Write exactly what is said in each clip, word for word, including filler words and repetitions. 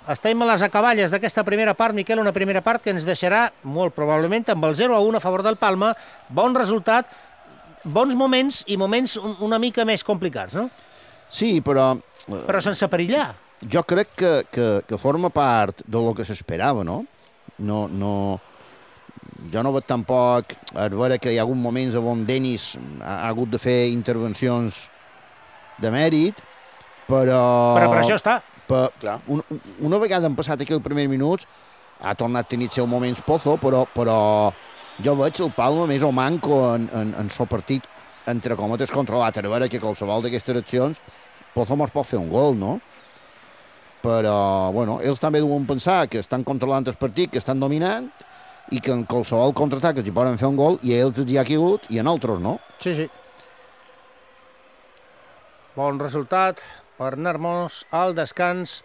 estem a les acaballes d'aquesta primera part, Miquel, una primera part que ens deixarà, molt probablement, amb el zero a un a favor del Palma, bon resultat, bons moments i moments una mica més complicats, no? Sí, però... Però sense perillar. Jo crec que, que, que forma part del que s'esperava, no? No, no... Jo no veig tampoc... A veure que hi ha hagut moments on Denis ha, ha hagut de fer intervencions de mèrit, però... Però per això està. Per, clar, un, una vegada han passat aquí els primers minuts, ha tornat a tenir els seus moments Pozo, però, però jo veig el Palma més o manco en, en, en el partit, entre cometes, controlat. A veure que qualsevol d'aquestes accions Pozo mos pot fer un gol, no? Però, bueno, ells també deuen pensar que estan controlant el partit, que estan dominant, i que en qualsevol contraatac els hi poden fer un gol, i a ells els hi ha caigut, i a nosaltres no. Sí, sí. Bon resultat per anar-nos al descans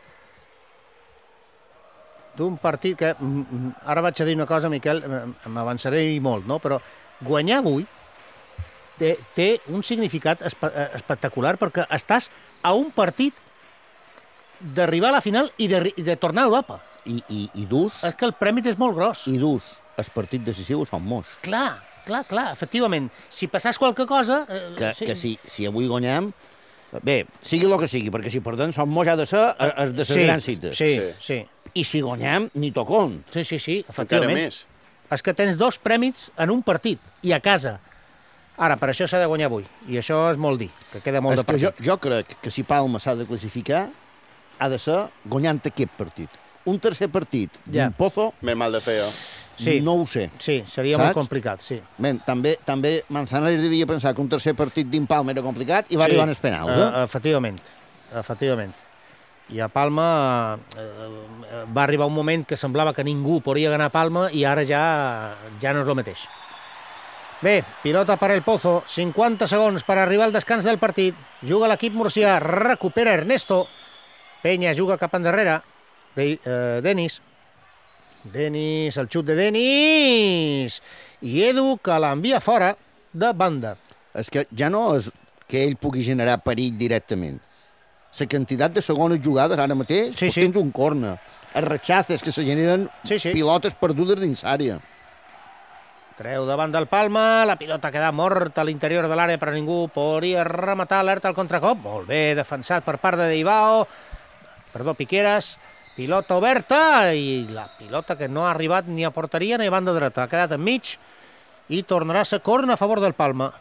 d'un partit que, ara vaig a dir una cosa, Miquel, m'avançaré molt, no? Però guanyar avui té, té un significat espe espectacular, perquè estàs a un partit d'arribar a la final i de, i de tornar a Europa. I, i, i dus... És que el premi és molt gros. I dus, el partit decisiu són molts. Clar, clar, clar, efectivament. Si passàs qualque cosa... Eh, que sí. que si, si avui guanyem... Bé, sigui el que sigui, perquè si perdem som molts ha de ser els de les sí, grans cites. Sí, sí, sí. I si guanyem, ni tocon. Sí, sí, sí, efectivament. Encara més. És que tens dos prèmits en un partit, i a casa. Ara, per això s'ha de guanyar avui, i això és molt dir, que queda molt és de partit. Jo, jo crec que si Palma s'ha de classificar, ha de ser guanyant aquest partit. Un tercer partit Ja. d'un Pozo, Més mal de fer, jo. Sí. no ho sé. Sí, seria Saps? molt complicat, sí. Ben, també, també Manzanares devia pensar que un tercer partit dins Palma era complicat i va Sí, arribar en els penals. Eh? Uh, efectivament, efectivament. I a Palma uh, va arribar un moment que semblava que ningú podia ganar Palma i ara ja, ja no és el mateix. Bé, pilota per el Pozo, cinquanta segons per arribar al descans del partit. Juga l'equip murcià, recupera Ernesto. Peña juga cap endarrere. De, uh, Denis. Denis, el xut de Denis. I Edu, que l'envia fora de banda. És que ja no és que ell pugui generar perill directament. La quantitat de segones jugades ara mateix, Sí, doncs sí. tens un corna. Els ratxaces que se generen Sí, sí. pilotes perdudes dins àrea. Treu davant del Palma, la pilota queda morta a l'interior de l'àrea, però ningú podria rematar, alerta al contracop. Molt bé, defensat per part de Deibao. Perdó, Piqueras. Pilota oberta i la pilota que no ha arribat ni a porteria ni a banda dreta. Ha quedat enmig i tornarà a ser corna a favor del Palma.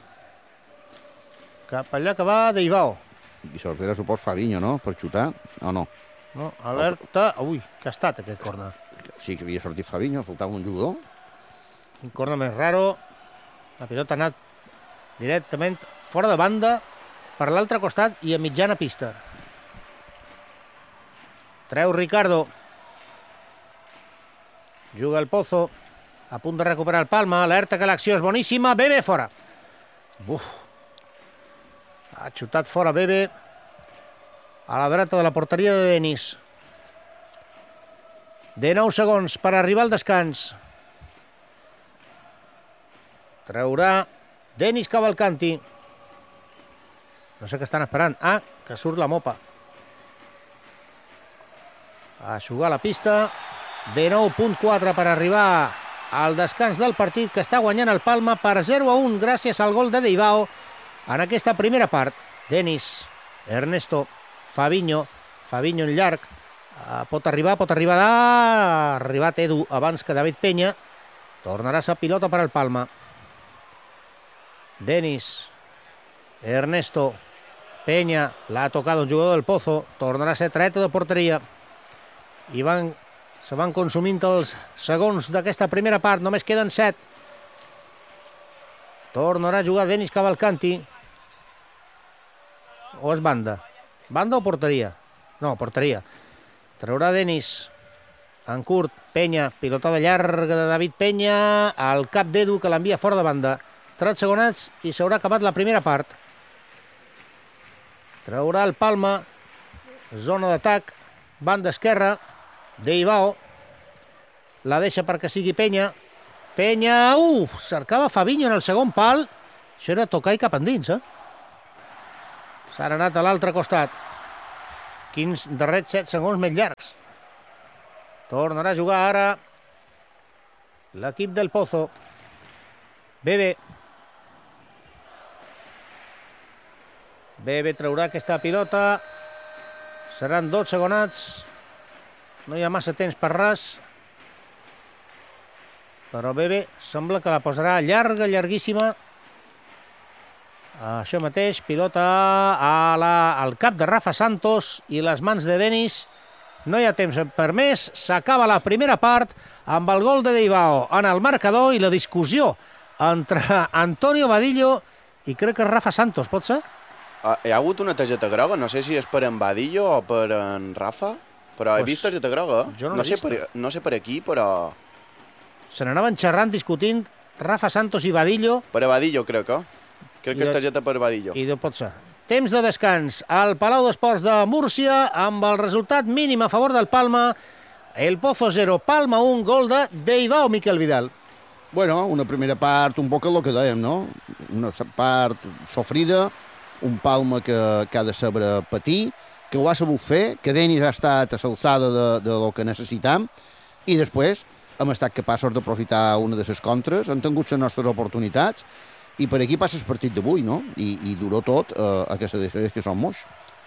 Cap allà que va Deibao. I sortirà suport Fabinho, no?, per xutar, o no? No, alerta. Ui, que ha estat aquest corna. Sí que havia sortit Fabinho, faltava un jugador. Un corna més raro. La pilota ha anat directament fora de banda per l'altre costat i a mitjana pista. Treu Ricardo. Juga el Pozo. A punt de recuperar el Palma. Alerta que l'acció és boníssima. Bebe fora. Uf. Ha xutat fora Bebe. A la dreta de la porteria de Denis. De nou segons per arribar al descans. Traurà Denis Cavalcanti. No sé què estan esperant. Ah, que surt la mopa. A jugar la pista. De nou punt quatre per arribar al descans del partit, que està guanyant el Palma per zero a un gràcies al gol de Deibao en aquesta primera part. Denis, Ernesto, Fabinho, Fabinho en llarg. Uh, pot arribar, pot arribar. Ha arribat Edu abans que David Peña. Tornarà a ser pilota per al Palma. Denis, Ernesto, Peña, l'ha tocat un jugador del Pozo. Tornarà a ser treta de porteria. I van, se van consumint els segons d'aquesta primera part. Només queden set. Tornarà a jugar Denis Cavalcanti. O és banda? Banda o porteria? No, porteria. Traurà Denis. En curt, Peña. Pilotada llarga de David Peña. Al cap d'Edu, que l'envia fora de banda. tres segonats i s'haurà acabat la primera part. Traurà el Palma. Zona d'atac. Banda esquerra. Deibao. La deixa perquè sigui Peña. Peña. Uf, cercava Fabinho en el segon pal. Això era tocar i cap endins, eh? S'ha anat a l'altre costat. Quins darrers set segons més llargs. Tornarà a jugar ara l'equip del Pozo. Bebe. Bebe traurà aquesta pilota. Seran dotze segonats. No hi ha massa temps per res. Però Bebe sembla que la posarà llarga, llarguíssima. Això mateix, pilota a la, al cap de Rafa Santos i les mans de Denis. No hi ha temps per més. S'acaba la primera part amb el gol de Deibao en el marcador i la discussió entre Antonio Vadillo i crec que Rafa Santos, pot ser? Hi ha hagut una targeta groga, no sé si és per en Vadillo o per en Rafa, però he Pues vist targeta groga. jo no No l'he sé, vista. per, no sé per aquí, però Se n'anaven xerrant, discutint Rafa Santos i Vadillo. per a Vadillo crec que. Crec I que és de- targeta per Vadillo. I no pot ser. Temps de descans al Palau d'Esports de Múrcia amb el resultat mínim a favor del Palma. El Pozo zero, Palma un, gol de Deibao, Miquel Vidal. Bueno, una primera part un poc el que dèiem, no? Una part sofrida, un Palma que, que ha de saber patir, que ho ha sabut fer, que Denis ha estat a l'alçada de, de lo que necessitam, i després hem estat capaços d'aprofitar una de les contres, hem tingut les nostres oportunitats, i per aquí passa el partit d'avui, no? I, i duró tot eh, a que se decideix que som moix.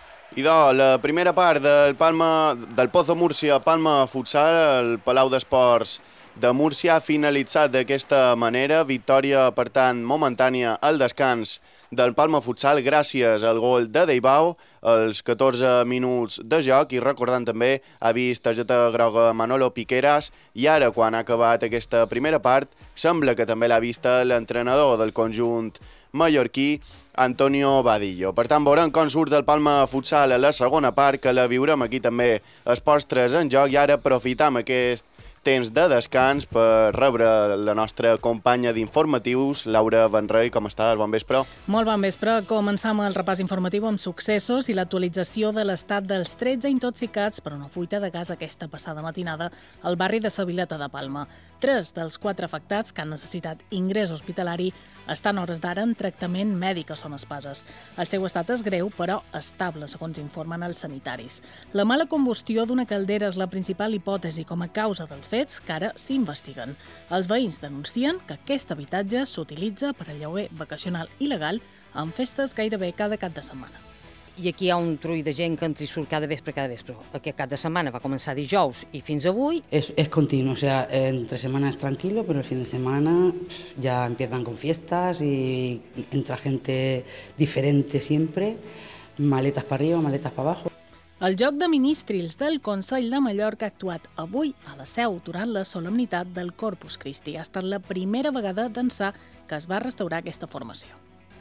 I de la primera part del Palma, del Pozo Múrcia, Palma Futsal, el Palau d'Esports de Múrcia ha finalitzat d'aquesta manera. Victòria, per tant, momentània al descans del Palma Futsal gràcies al gol de Deibao als catorze minuts de joc, i recordant també ha vist targeta groga Manolo Piqueras, i ara quan ha acabat aquesta primera part sembla que també l'ha vista l'entrenador del conjunt mallorquí, Antonio Vadillo. Per tant, veurem com surt el Palma Futsal a la segona part, que la viurem aquí també a Esports tres en joc, i ara aprofitam aquest temps de descans per rebre la nostra companya d'informatius, Laura Benrey. Com estàs? Bon vespre. Molt bon vespre. Començam el repàs informatiu amb successos i l'actualització de l'estat dels tretze intoxicats per una fuita de gas aquesta passada matinada al barri de Sa Vileta de Palma. Tres dels quatre afectats que han necessitat ingrés hospitalari estan a hores d'ara en tractament mèdic a Son Espases. El seu estat és greu, però estable, segons informen els sanitaris. La mala combustió d'una caldera és la principal hipòtesi com a causa dels fets que ara s'investiguen. Els veïns denuncien que aquest habitatge s'utilitza per a lloguer vacacional il·legal en festes gairebé cada cap de setmana. I aquí hi ha un trull de gent que ens hi surt cada vespre, cada vespre. Aquest cap de setmana va començar dijous i fins avui. Es, es continuo, o sea, entre semana es tranquilo, pero el fin de semana ya empiezan con fiestas y entra gente diferente siempre, maletas para arriba, maletas para abajo. El joc de ministrils del Consell de Mallorca ha actuat avui a la Seu durant la solemnitat del Corpus Christi. Ha estat la primera vegada d'ençà que es va restaurar aquesta formació.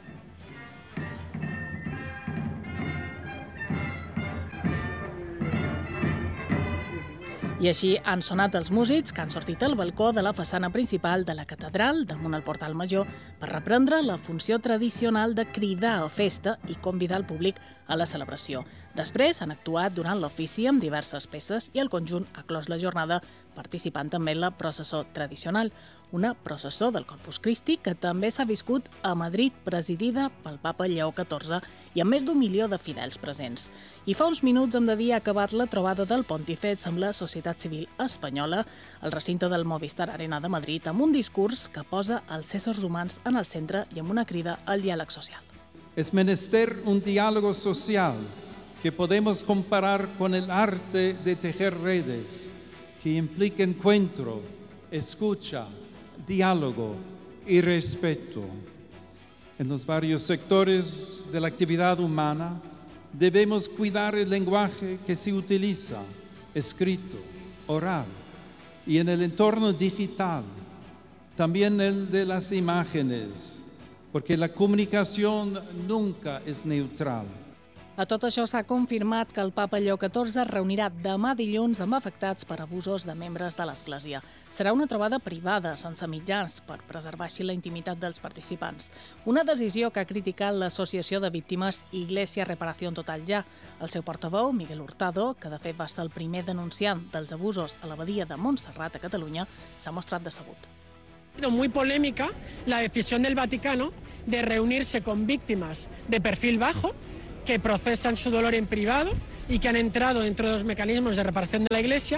I així han sonat els músics que han sortit al balcó de la façana principal de la catedral, damunt el portal major, per reprendre la funció tradicional de cridar a festa i convidar el públic a la celebració. Després han actuat durant l'ofici amb diverses peces i el conjunt ha clos la jornada participant també en la processó tradicional, una processó del Corpus Christi que també s'ha viscut a Madrid, presidida pel papa Lleó catorze i amb més d'un milió de fidels presents. I fa uns minuts hem de dir ha acabat la trobada del Pontífex amb la societat civil espanyola al recinte del Movistar Arena de Madrid amb un discurs que posa els éssers humans en el centre i amb una crida al diàleg social. Es menester un diálogo social que podemos comparar con el arte de tejer redes, que implica encuentro, escucha, diálogo y respeto. En los varios sectores de la actividad humana debemos cuidar el lenguaje que se utiliza, escrito, oral, y en el entorno digital, también el de las imágenes, porque la comunicación nunca es neutral. A tot això s'ha confirmat que el papa Lleó catorze es reunirà demà dilluns amb afectats per abusos de membres de l'Església. Serà una trobada privada, sense mitjans, per preservar així la intimitat dels participants. Una decisió que ha criticat l'Associació de Víctimes Iglesia Reparación Total Ja. El seu portaveu, Miguel Hurtado, que de fet va ser el primer denunciant dels abusos a l'abadia de Montserrat a Catalunya, s'ha mostrat decebut. Ha sido muy polémica la decisión del Vaticano de reunirse con víctimas de perfil bajo que procesan su dolor en privado y que han entrado dentro de los mecanismos de reparación de la Iglesia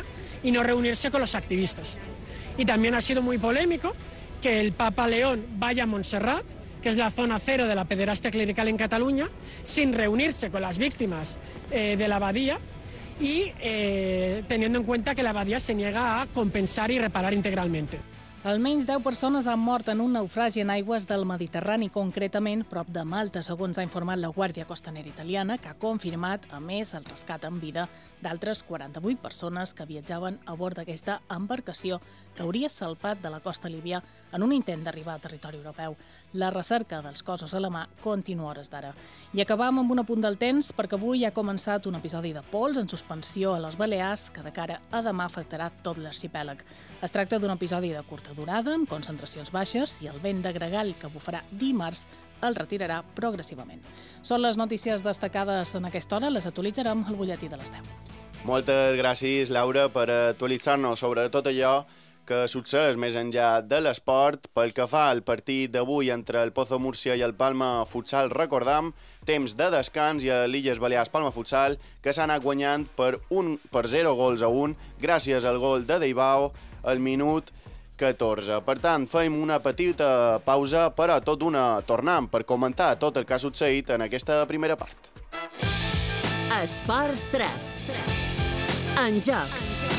y no reunirse con los activistas. Y también ha sido muy polémico que el Papa León vaya a Montserrat, que es la zona cero de la pederastia clerical en Cataluña, sin reunirse con las víctimas eh, de la abadía y eh, teniendo en cuenta que la abadía se niega a compensar y reparar integralmente. Almenys deu persones han mort en un naufragi en aigües del Mediterrani, concretament prop de Malta, segons ha informat la Guàrdia Costanera italiana, que ha confirmat, a més, el rescat en vida d'altres quaranta-vuit persones que viatjaven a bord d'aquesta embarcació que hauria salpat de la costa líbia en un intent d'arribar a territori europeu. La recerca dels cossos a la mà continua a hores d'ara. I acabam amb un apunt del temps, perquè avui ha començat un episodi de pols en suspensió a les Balears que de cara a demà afectarà tot l'arxipèlag. Es tracta d'un episodi de curta durada, amb concentracions baixes, i el vent de gregal que bufarà dimarts el retirarà progressivament. Són les notícies destacades en aquesta hora, les actualitzarem al butlletí de les deu. Moltes gràcies, Laura, per actualitzar-nos sobre tot allò que succeeix més enllà de l'esport. Pel que fa al partit d'avui entre el Pozo Múrcia i el Palma Futsal, recordam, temps de descans i a l'Illes Balears Palma Futsal, que s'ha anat guanyant per, un, per zero gols a un, gràcies al gol de Deibao al minut catorze. Per tant, fem una petita pausa, però tot una tornam per comentar tot el que ha succeït en aquesta primera part. Esports tres. En joc.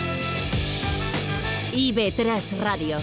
I B tres Radio.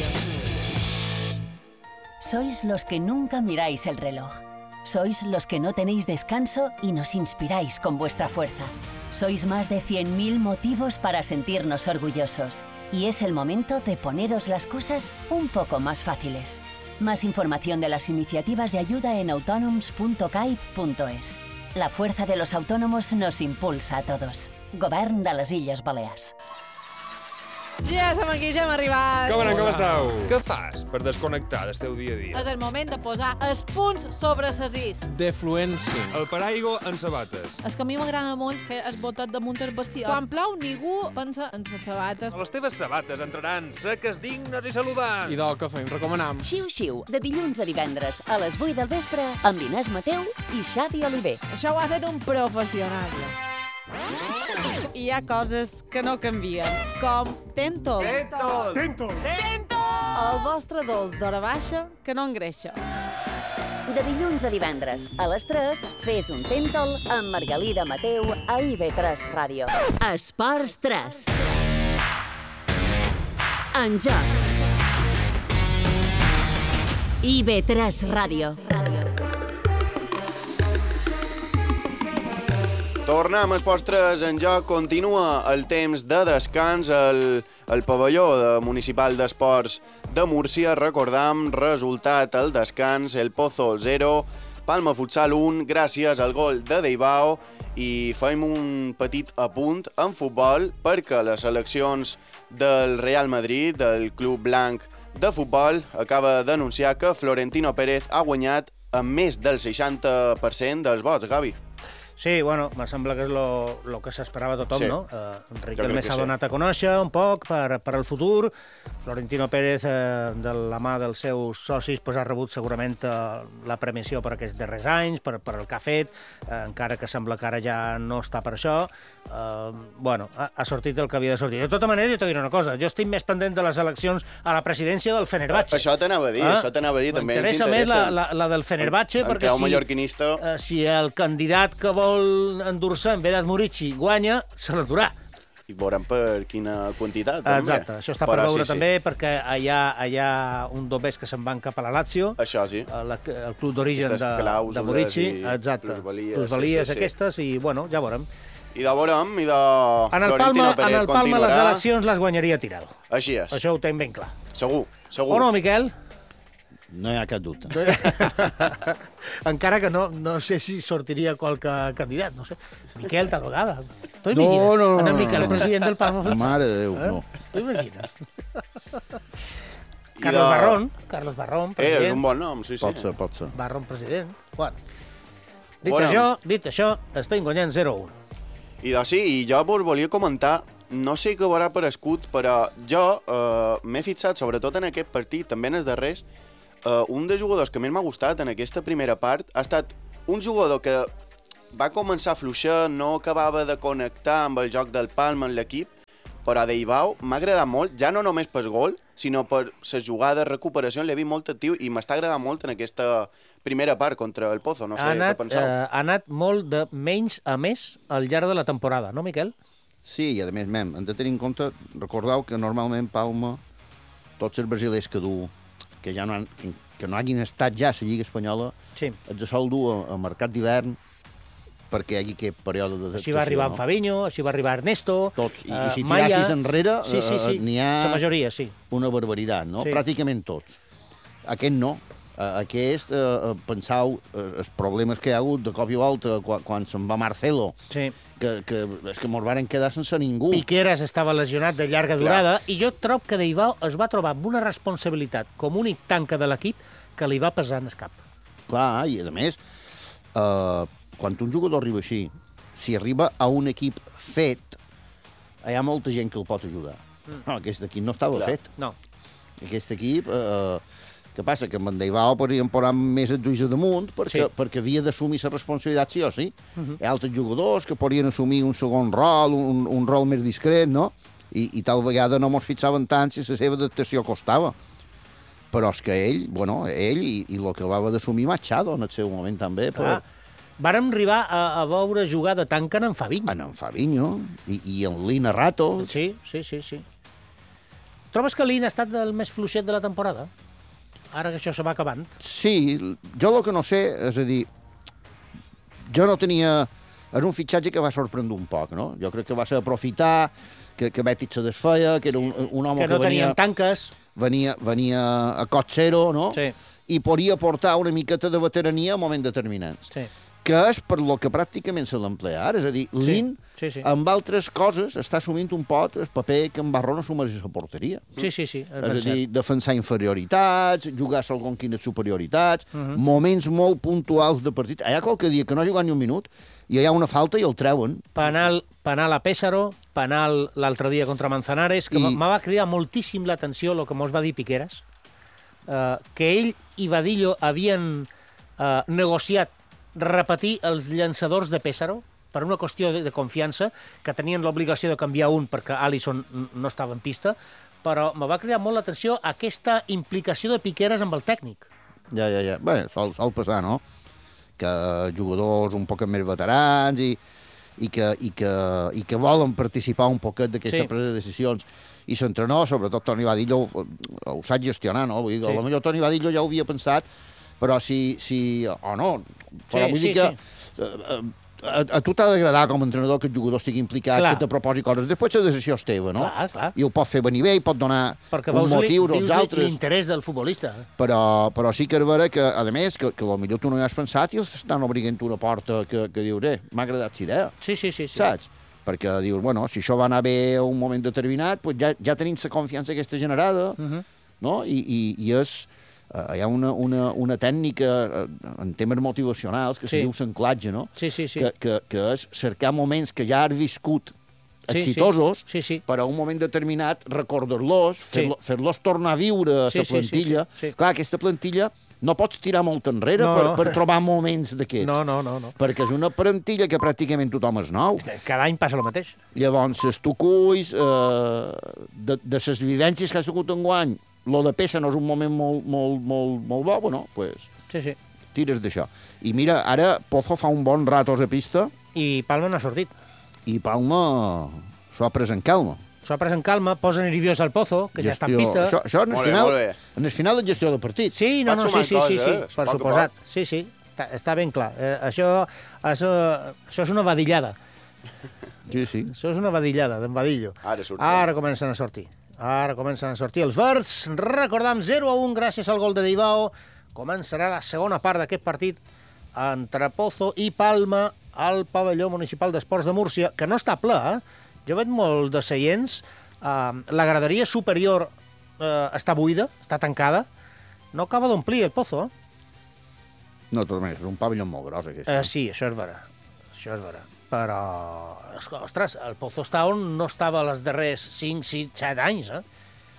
Sois los que nunca miráis el reloj. Sois los que no tenéis descanso y nos inspiráis con vuestra fuerza. Sois más de cien mil motivos para sentirnos orgullosos. Y es el momento de poneros las cosas un poco más fáciles. Más información de las iniciativas de ayuda en autonoms punto caib punto es. La fuerza de los autónomos nos impulsa a todos. Govern de les Illes Balears. Ja som aquí, ja hem arribat. Com anem, com esteu? Què fas per desconnectar del teu dia a dia? És el moment de posar els punts sobre ses is. Defluència. El paraigua en sabates. És que a mi m'agrada molt fer el botet damunt el bestiar. Quan plou, ningú pensa en les sabates. Les teves sabates entraran seques, dignes i saludants. I del que fem, recomanam. Xiu-xiu, de dilluns a divendres a les vuit del vespre amb Inés Mateu i Xavi Oliver. Això ho ha fet un professional. Hi ha coses que no canvien, com Tentol. Tentol! Tentol! Tentol! El vostre dolç d'hora baixa que no engreixa. De dilluns a divendres a les tres, fes un Tentol amb Margalida Mateu a I B tres Ràdio. Esports tres. En joc. I B tres Ràdio. Tornem als postres en joc. Continua el temps de descans al, al pavelló de municipal d'esports de Múrcia. Recordam, resultat al descans, el Pozo zero, Palma Futsal un, gràcies al gol de Deibao. I fem un petit apunt en futbol perquè les seleccions del Real Madrid, del Club Blanc de futbol, acaba d'anunciar que Florentino Pérez ha guanyat amb més del seixanta per cent dels vots, Gavi. Sí, bueno, me sembla que és el que s'esperava tothom, sí. No? Eh, Riquelme s'ha sí. donat a conèixer un poc per, per al futur. Florentino Pérez, eh, de la mà dels seus socis, pues, ha rebut segurament eh, la premiació per aquests darrers anys, per, per el que ha fet, eh, encara que sembla que ara ja no està per això. Eh, bueno, ha, ha sortit el que havia de sortir. De tota manera, jo t'ho diré una cosa, jo estic més pendent de les eleccions a la presidència del Fenerbahçe. Això t'anava a dir, eh? això t'anava a dir, també ens interessa. M'interessa més la, la, la del Fenerbahçe, en, perquè en si, mallorquinista... eh, si el candidat que vol endur-se en Vedat Murici guanya, se l'aturà. I veurem per quina quantitat, també. Exacte, això està per Però veure sí, també, sí. perquè hi ha, hi ha un dobbers que se'n van cap a la Lazio. Això sí. El, el club d'origen de, de Murici. Exacte. Plusvalies, Plusvalies sí, sí, aquestes, sí. i bueno, ja veurem. I de veurem, i de en el Florentino Palma, Pérez en el Palma continuarà. les eleccions les guanyaria Tirado. Així és. Això ho tenc ben clar. Segur, segur. O no, Miquel? No hi ha cap dubte. Encara que no, no sé si sortiria qualque candidat, no sé. Miquel, tal vegada. Tu No, imagines? no, no, En el no, Miquel, no. president del Palma Futsal. Mare de Déu, eh? no. Tu imagines? I Carlos de- Barrón, Carlos Barrón, Eh, president. és un bon nom, sí, sí. Pot ser, pot ser. Barrón, president. Bueno. Dit Bueno. això, dit això, estem guanyant zero a un. I de sí, i jo vos volia comentar, no sé què haurà aparegut, però jo eh, m'he fixat, sobretot en aquest partit, també en els darrers, eh, un dels jugadors que més m'ha gustat en aquesta primera part ha estat un jugador que va començar a fluixar, no acabava de connectar amb el joc del Palma en l'equip, però a Deibao m'ha agradat molt, ja no només pel gol, sinó per la jugada, recuperació, l'he vist molt actiu i m'està agradant molt en aquesta primera part contra el Pozo, no sé ha anat, què penseu. Eh, ha anat molt de menys a més al llarg de la temporada, no, Miquel? Sí, i a més, mem, hem de tenir en compte, recordeu que normalment Palma, tots els brasilers que du, que ja no, han, que no hagin estat ja a la Lliga Espanyola, sí. els sol dur a, a mercat d'hivern perquè hi hagi aquest període d'adaptació. Així va arribar no? en Fabinho, així va arribar Ernesto, tots. I, uh, i si Maya... tirassis enrere, sí, sí, sí. Uh, n'hi ha la majoria, sí. una barbaritat, no? Sí. Pràcticament tots. Aquest no. Uh, aquest, uh, pensau, uh, els problemes que hi ha hagut de cop i volta quan, quan se'n va Marcelo, sí. que, que és que mos varen quedar sense ningú. Piqueras estava lesionat de llarga Clar. durada i jo trobo que Deibao es va trobar amb una responsabilitat com únic tanca de l'equip que li va pesar en el cap. Clar, i a més, uh, quan un jugador arriba així, si arriba a un equip fet, hi ha molta gent que el pot ajudar. Mm. No, aquest equip no estava Clar. fet. No. Aquest equip... Uh, Què passa? Que amb en Deibao podríem posar més els ulls damunt perquè, sí. perquè havia d'assumir la responsabilitat sí o sí. Uh -huh. Hi ha altres jugadors que podrien assumir un segon rol, un, un rol més discret, no? I, i tal vegada no mos fixaven tant si la seva adaptació costava. Però és que ell, bueno, ell i, i el que va haver d'assumir Machado en el seu moment també. Però... Vàrem arribar a, a veure jugar de tanca en Fabinho. En Fabinho i, i en Lina Ratos. Sí, sí, sí, sí. Trobes que Lina ha estat el més fluixet de la temporada? Ara que això se va acabant. Sí, jo el que no sé, és a dir, jo no tenia... És un fitxatge que va sorprendre un poc, no? Jo crec que va ser aprofitar, que, que Betis se desfeia, que era un, un home que, que no que venia... tenien tanques. Venia, venia a cot zero, no? Sí. I podia portar una miqueta de veterania a moments determinants. Sí. Que és per lo que pràcticament se l'emplea ara. És a dir, sí. Lin, sí, sí. amb altres coses, està assumint un pot el paper que en Barro no assumeix a la porteria. Sí, sí, sí. És, és a dir, defensar inferioritats, jugar algun quines superioritats, uh Mhm. -huh. moments molt puntuals de partit. Hi ha qualque dia que no ha jugat ni un minut i hi ha una falta i el treuen. Penal, penal a Pésaro, penal l'altre dia contra Manzanares, que I... me va cridar moltíssim l'atenció el que mos va dir Piqueras, eh, que ell i Vadillo havien eh, negociat repetir els llançadors de Pésaro per una qüestió de, de confiança, que tenien l'obligació de canviar un perquè Alisson no estava en pista, però me va cridar molt l'atenció aquesta implicació de Piqueras amb el tècnic. Ja, ja, ja. Bé, sol, sol passar, no? Que jugadors un poc més veterans i, i, que, i, que, i que volen participar un poquet d'aquesta sí. presa de decisions. I l'entrenador, sobretot Toni Badillo, ho, ho sap gestionar, no? Vull dir, sí. Potser Toni Badillo ja ho havia pensat, però si... si o no, però sí, vull dir sí, que... Sí. Uh, a, a tu t'ha d'agradar com a entrenador que el jugador estigui implicat, clar. Que te proposi coses. Després la decisió és teva, no? Clar, clar. I ho pot fer venir bé, i pot donar perquè un motiu als altres. L'interès del futbolista. Però, però sí que és vera que, a més, que, que potser tu no hi has pensat i els estan obrigant una porta que, que dius, eh, m'ha agradat la idea. Sí, sí, sí, sí. Saps? Perquè dius, bueno, si això va anar bé a un moment determinat, doncs ja, ja tenim la confiança aquesta generada, uh -huh. no? I, i, i és... Uh, hi ha una, una, una tècnica uh, en temes motivacionals que sí. se diu l'anclatge, no? Sí, sí, sí. Que, que, que és cercar moments que ja has viscut exitosos, sí, sí. Sí, sí. però a un moment determinat recordar-los, fer-los sí. fer tornar a viure a la sí, plantilla. Sí, sí, sí, sí. Clar, aquesta plantilla no pots tirar molt enrere no, per, no. per trobar moments d'aquests. No, no, no, no. Perquè és una plantilla que pràcticament tothom és nou. Cada any passa el mateix. Llavors, tu culls eh, de, de les vivències que has hagut enguany, lo de peça no és un moment molt, molt, molt, molt bo, bueno, pues, sí, sí. tires d'això. I mira, ara Pozo fa un bon ratos a pista. I Palma n'ha sortit. I Palma s'ho ha pres en calma. S'ho ha pres en calma, posa nerviós al Pozo, que gestió. Ja està en pista. Això, això en, el final, en el final de gestió del partit. Sí, no, no, sí, sí, sí, sí, per suposat. Sí, sí, està, està ben clar. Eh, això, això, això és una vadillada. Sí, sí. Això és una vadillada, d'en Vadillo. Ara surten. Ara comencen a sortir. Ara comencen a sortir els verds. Recordam, zero a un gràcies al gol de Deibao. Començarà la segona part d'aquest partit entre Pozo i Palma al pavelló municipal d'Esports de Múrcia, que no està ple, eh? Jo veig molt de seients. Uh, la graderia superior uh, està buida, està tancada. No acaba d'omplir el Pozo, eh? No, tot més, és un pavelló molt gros, aquest. Uh, sí, això és vera. Això és vera. Però, ostres, el Pozo està on no estava els darrers cinc, sis, set anys, eh?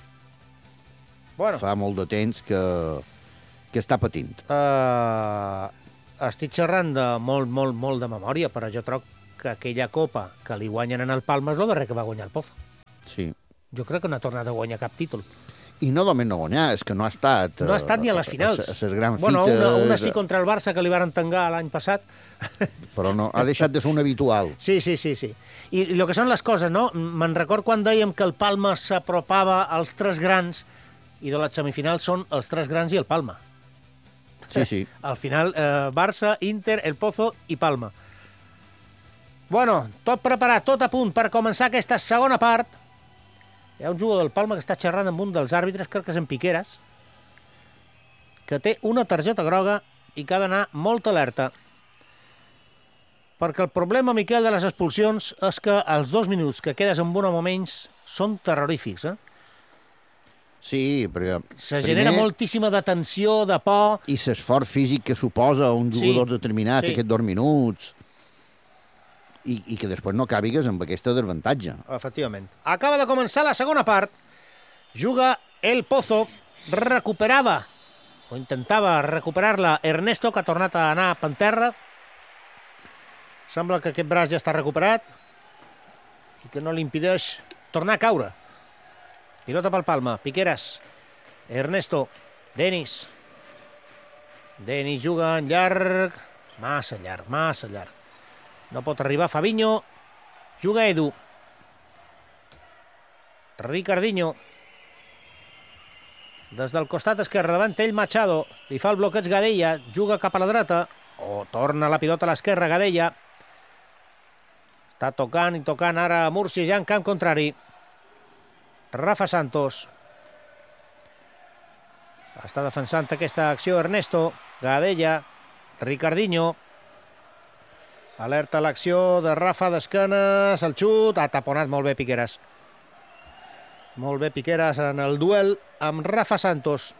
Bueno. Fa molt de temps que, que està patint. Uh, estic xerrant de molt, molt, molt de memòria, però jo trobo que aquella copa que li guanyen en el Palma és el darrer que va guanyar el Pozo. Sí. Jo crec que no ha tornat a guanyar cap títol. I no només no guanyar, és que no ha estat... No ha estat ni a les finals. A les grans bueno, fites... Una, una sí contra el Barça, que li varen tangar l'any passat. Però no, ha deixat de ser un habitual. Sí, sí, sí, sí. I el que són les coses, no? Me'n record quan dèiem que el Palma s'apropava als tres grans i de les semifinals són els tres grans i el Palma. Sí, sí. Al final, eh, Barça, Inter, el Pozo i Palma. Bueno, tot preparat, tot a punt per començar aquesta segona part. Hi ha un jugador del Palma que està xerrant amb un dels àrbitres, crec que és en Piqueras, que té una targeta groga i que ha d'anar molt alerta. Perquè el problema, Miquel, de les expulsions és que els dos minuts que quedes amb un home menys són terrorífics, eh? Sí, perquè... Se genera moltíssima de tensió, de por... I l'esforç físic que suposa un jugador sí, determinat, sí. aquests dos minuts... I, i que després no càbigues amb aquesta desavantatge. Efectivament. Acaba de començar la segona part. Juga el Pozo. Recuperava, o intentava recuperar-la, Ernesto, que ha tornat a anar per terra. Sembla que aquest braç ja està recuperat i que no li impedeix tornar a caure. Pilota pel Palma. Piqueras. Ernesto. Denis. Denis juga en llarg. Massa llarg, massa llarg. No pot arribar Fabinho. Juga Edu. Ricardinho. Des del costat esquerre davant ell Machado. Li fa el bloqueig Gadella. Juga cap a la dreta. O torna la pilota a l'esquerra Gadella. Està tocant i tocant ara a Múrcia ja en camp contrari. Rafa Santos. Està defensant aquesta acció Ernesto. Gadella. Ricardinho. Alerta l'acció de Rafa d'esquenes, el xut, ha taponat molt bé Piqueras. Molt bé Piqueras en el duel amb Rafa Santos.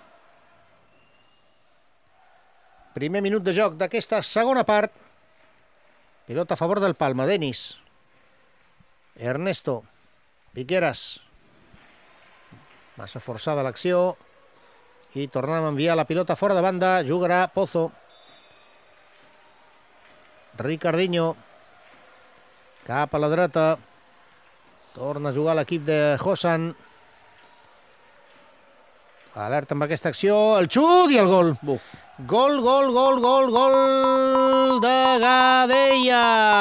Primer minut de joc d'aquesta segona part. Pilota a favor del Palma, Denis. Ernesto. Piqueras. Massa forçada l'acció. I tornem a enviar la pilota fora de banda, jugarà Pozo. Ricardinho, cap a la dreta, torna a jugar l'equip de Josan. Alerta amb aquesta acció, el xut i el gol. Buf. Gol, gol, gol, gol, gol de Gadella.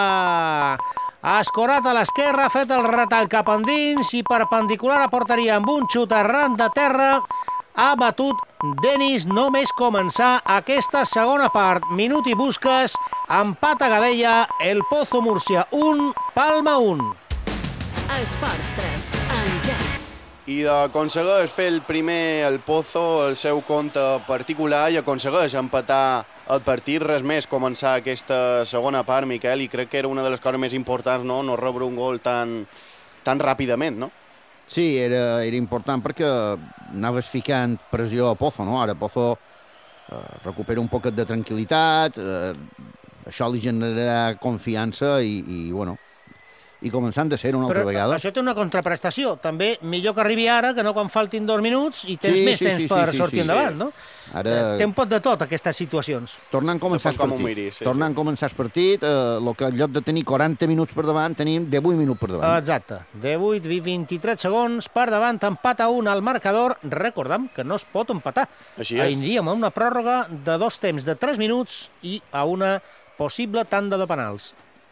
Ha escorat a l'esquerra, ha fet el retall cap endins i perpendicular a porteria amb un xut arran de terra. Ha batut Denis només començar aquesta segona part. Minut i busques, empat a Gadella, el Pozo Múrcia un, Palma un. Esports tres, en Jack. I aconsegueix fer el primer el Pozo, el seu compte particular, i aconsegueix empatar el partit. Res més començar aquesta segona part, Miquel, i crec que era una de les coses més importants, no, no rebre un gol tan, tan ràpidament, no? Sí, era, era important perquè anaves ficant pressió a Pozo, no? Ara Pozo eh, recupera un poquet de tranquil·litat, eh, això li generarà confiança i, i bueno, i començant de ser una altra Però vegada. Això té una contraprestació. També millor que arribi ara, que no quan faltin dos minuts i tens Sí, més sí, temps sí, per sí, sí, sortir sí. endavant, no? Ara... Eh, Té un pot de tot, aquestes situacions. Tornant a començar el com ho partit, miris, sí, tornant a començar el partit, eh, lo que en lloc de tenir quaranta minuts per davant, tenim divuit minuts per davant. Exacte. divuit i vint-i-tres segons per davant, empat a un al marcador. Recordem que no es pot empatar. Així és. Aniríem a una pròrroga de dos temps de tres minuts i a una possible tanda de penals.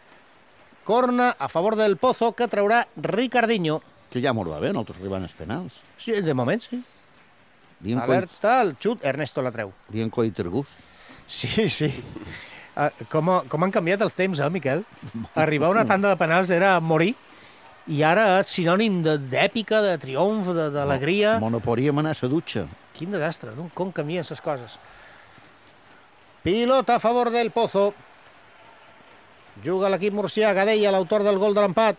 Corna a favor del Pozo, que traurà Ricardinho. Que ja m'ho va bé, nosaltres arribant als penals. Sí, de moment, sí. Dient Alerta, el xut, Ernesto la treu. Dient coiter gust. Sí, sí. Uh, com, com han canviat els temps, eh, Miquel? Arribar a una tanda de penals era morir, i ara és sinònim d'èpica, de triomf, d'alegria. Monoporíem anar a la dutxa. Quin desastre, no? Com canvien les coses. Pilota a favor del Pozo. Juga l'equip murcià, Gadella, l'autor del gol de l'empat.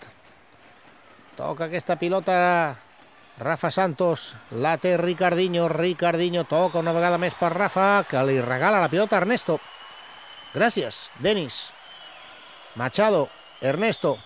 Toca aquesta pilota Rafa Santos, la té Ricardinho, Ricardinho toca una vegada més per Rafa, que li regala la pilota a Ernesto. Gràcies, Denis. Machado, Ernesto.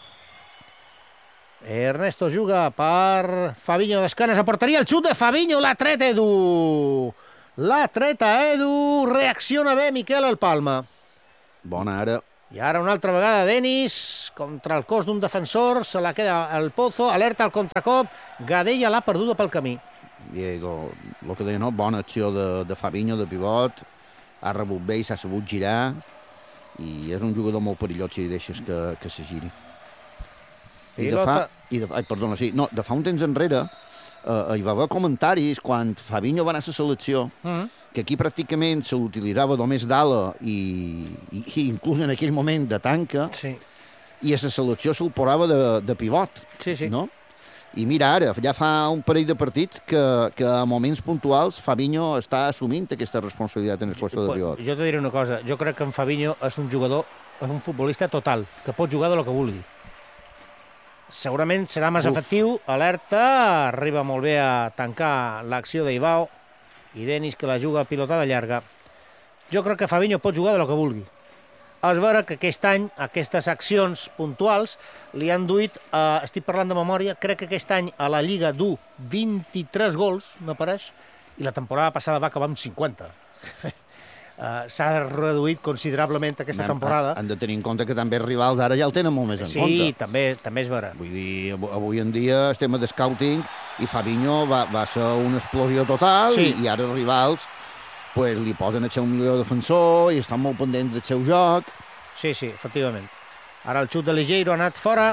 Ernesto juga per Fabinho d'esquenes a porteria, el xut de Fabinho, l'ha tret Edu. L'ha tret a Edu, reacciona bé Miquel el Palma. Bona ara. I ara una altra vegada Denis contra el cos d'un defensor, se la queda el Pozo, alerta al contracop, Gadella l'ha perduda pel camí. I el que deia, no? Bona acció de, de Fabinho, de pivot, ha rebut bé i s'ha sabut girar, i és un jugador molt perillós si deixes que, que se giri. I de fa... I de, ai, perdona, sí, no, de fa un temps enrere eh, hi va haver comentaris quan Fabinho va anar a la selecció, mm-hmm. que aquí pràcticament se l'utilitzava només d'ala i, i, i inclús en aquell moment de tanca, sí. I a la selecció se'l posava de, de pivot, sí, sí. no? I mira ara, ja fa un parell de partits que, que a moments puntuals Fabinho està assumint aquesta responsabilitat en el posto de pivot. Jo te diré una cosa, jo crec que en Fabinho és un jugador, és un futbolista total, que pot jugar de lo que vulgui. Segurament serà més Uf. efectiu, alerta, arriba molt bé a tancar l'acció d'Ivao, i Denis que la juga a pilotada llarga. Jo crec que Fabinho pot jugar de lo que vulgui. És vera que aquest any aquestes accions puntuals li han duit, eh, estic parlant de memòria, crec que aquest any a la Lliga du vint-i-tres gols, m'apareix, i la temporada passada va acabar amb cinquanta. uh, S'ha reduït considerablement aquesta Anem, temporada. Han de tenir en compte que també els rivals ara ja el tenen molt més en sí, compte. Sí, també, també és vera. Vull dir, avui en dia estem a scouting i Fabinho va, va ser una explosió total sí. i, i ara els rivals pues, li posen el seu millor defensor i estan molt pendents del seu joc. Sí, sí, efectivament. Ara el xut de Ligeiro ha anat fora.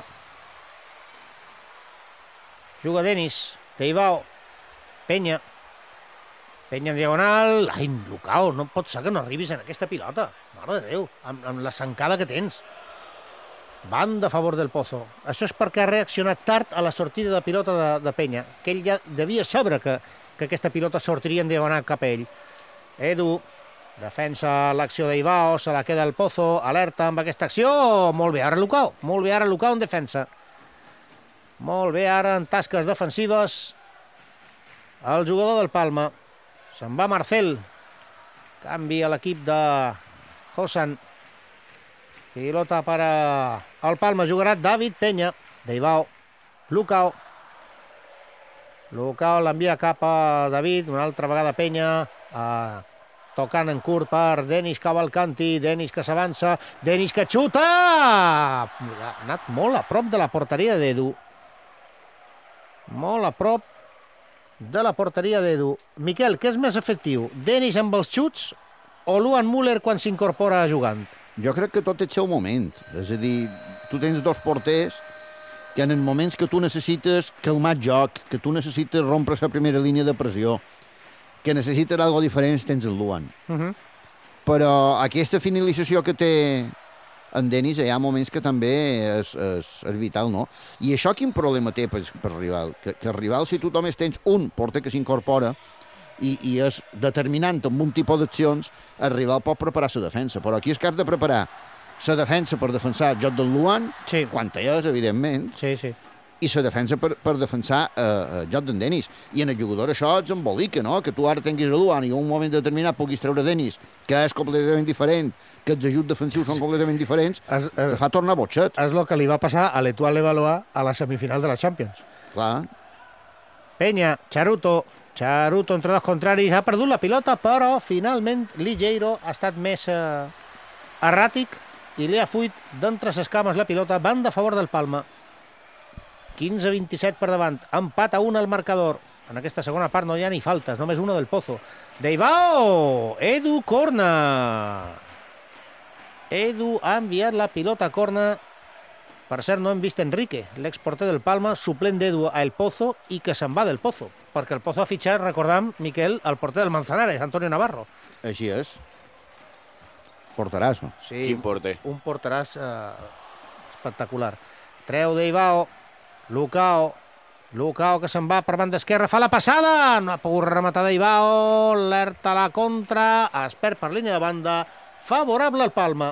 Juga Denis, Teivao, Penya. Penya en diagonal. Ai, Lucao, no pot ser que no arribis en aquesta pilota. Mare de Déu, amb, amb la zancada que tens. Banda a favor del Pozo. Això és perquè ha reaccionat tard a la sortida de pilota de, de Penya, que ell ja devia saber que, que aquesta pilota sortiria en diagonal cap a ell. Edu defensa l'acció d'Ivao, se la queda el Pozo, alerta amb aquesta acció. Molt bé ara Lucao, molt bé ara Lucao en defensa. Molt bé ara en tasques defensives el jugador del Palma. Se'n va Marcel, canvi a l'equip de Hosan. Pilota per al Palma, jugarà David Penya, d'Ivao, Lucao. Lucao l'envia cap a David, una altra vegada Penya, Uh, tocant en curt per Denis Cavalcanti, Denis que s'avança, Denis que xuta! Ha anat molt a prop de la porteria d'Edu. Molt a prop de la porteria d'Edu. Miquel, què és més efectiu? Denis amb els xuts o Luan Müller quan s'incorpora jugant? Jo crec que tot té el seu moment. És a dir, tu tens dos porters que en moments que tu necessites calmar el joc, que tu necessites rompre la primera línia de pressió, que necessiten algo diferent, tens el Luan. Uh-huh. Però aquesta finalització que té en Denis, hi ha moments que també és, és, és vital, no? I això quin problema té per, per el rival? Que, que el rival, si tu només tens un porter que s'incorpora i, i és determinant amb un tipus d'accions, el rival pot preparar la defensa. Però aquí és que has de preparar la defensa per defensar el joc del Luan, sí. quan hi és, evidentment, sí, sí. i la defensa per, per defensar eh, el joc d'en Denis. I en el jugador això ens embolica, no? Que tu ara tinguis el Luan i en un moment determinat puguis treure Denis, que és completament diferent, que els ajuts defensius són completament diferents, es, es, te fa tornar botxet. És el que li va passar a l'Etoile Levallois a la semifinal de la Champions. Clar. Penya, Charuto, Charuto entre dos contraris, ha perdut la pilota, però finalment Ligeiro ha estat més eh, erràtic i li ha fuit d'entre ses cames la pilota, banda a favor del Palma. quinze a vint-i-set per davant, empat a un al marcador. En aquesta segona part no hi ha ni faltes, només una del Pozo. Deivao, Edu corna. Edu ha enviat la pilota a corna. Per cert, no hem vist Enrique, l'exporter del Palma, suplent d'Edu a El Pozo i que se'n va del Pozo, perquè el Pozo ha fitxat, recordam, Miquel, el porter del Manzanares, Antonio Navarro. Així és. Porterazo. Sí, quin porter. Un porteràs eh, espectacular. Treu Deivao. Lucao, Lucao que se'n va per banda esquerra, fa la passada, no ha pogut rematar Deivao, alerta a la contra, es perd per línia de banda, favorable al Palma.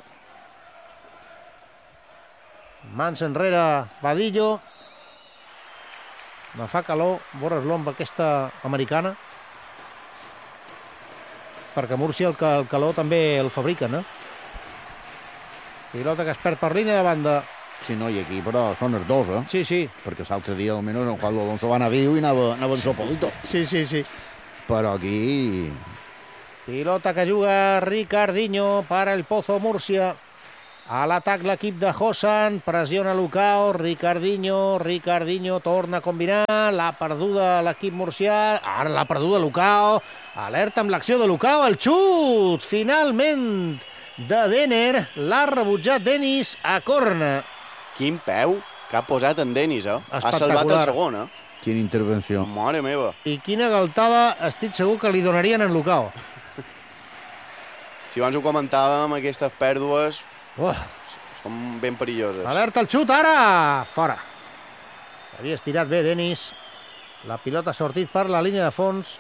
Mans enrere, Vadillo, no fa calor, veure's l'omba aquesta americana, perquè a Múrcia el, el calor també el fabriquen, eh? Pilota que es perd per línia de banda. Sí, no, i aquí, però són els dos, eh? Sí, sí. Perquè l'altre dia, almenys, en el qual Alonso va anar viu i anava, anava en Sopolito. Sí, sí, sí. Però aquí... Pilota que juga Ricardinho para el Pozo Múrcia. A l'atac l'equip de Hosan, pressiona Lucao, Ricardinho, Ricardinho torna a combinar, l'ha perduda l'equip murcià, ara l'ha perduda Lucao, alerta amb l'acció de Lucao, el xut, finalment, de Denner, l'ha rebutjat Denis a corna. Quin peu que ha posat en Denis, eh? Ha Espectacular. salvat el segon, eh? Quina intervenció. Mare meva. I quina galtada estic segur que li donarien en Lucao. Si abans ho comentàvem, aquestes pèrdues Oh. són ben perilloses. Alerta el xut, ara! Fora. S'havia estirat bé Denis. La pilota ha sortit per la línia de fons.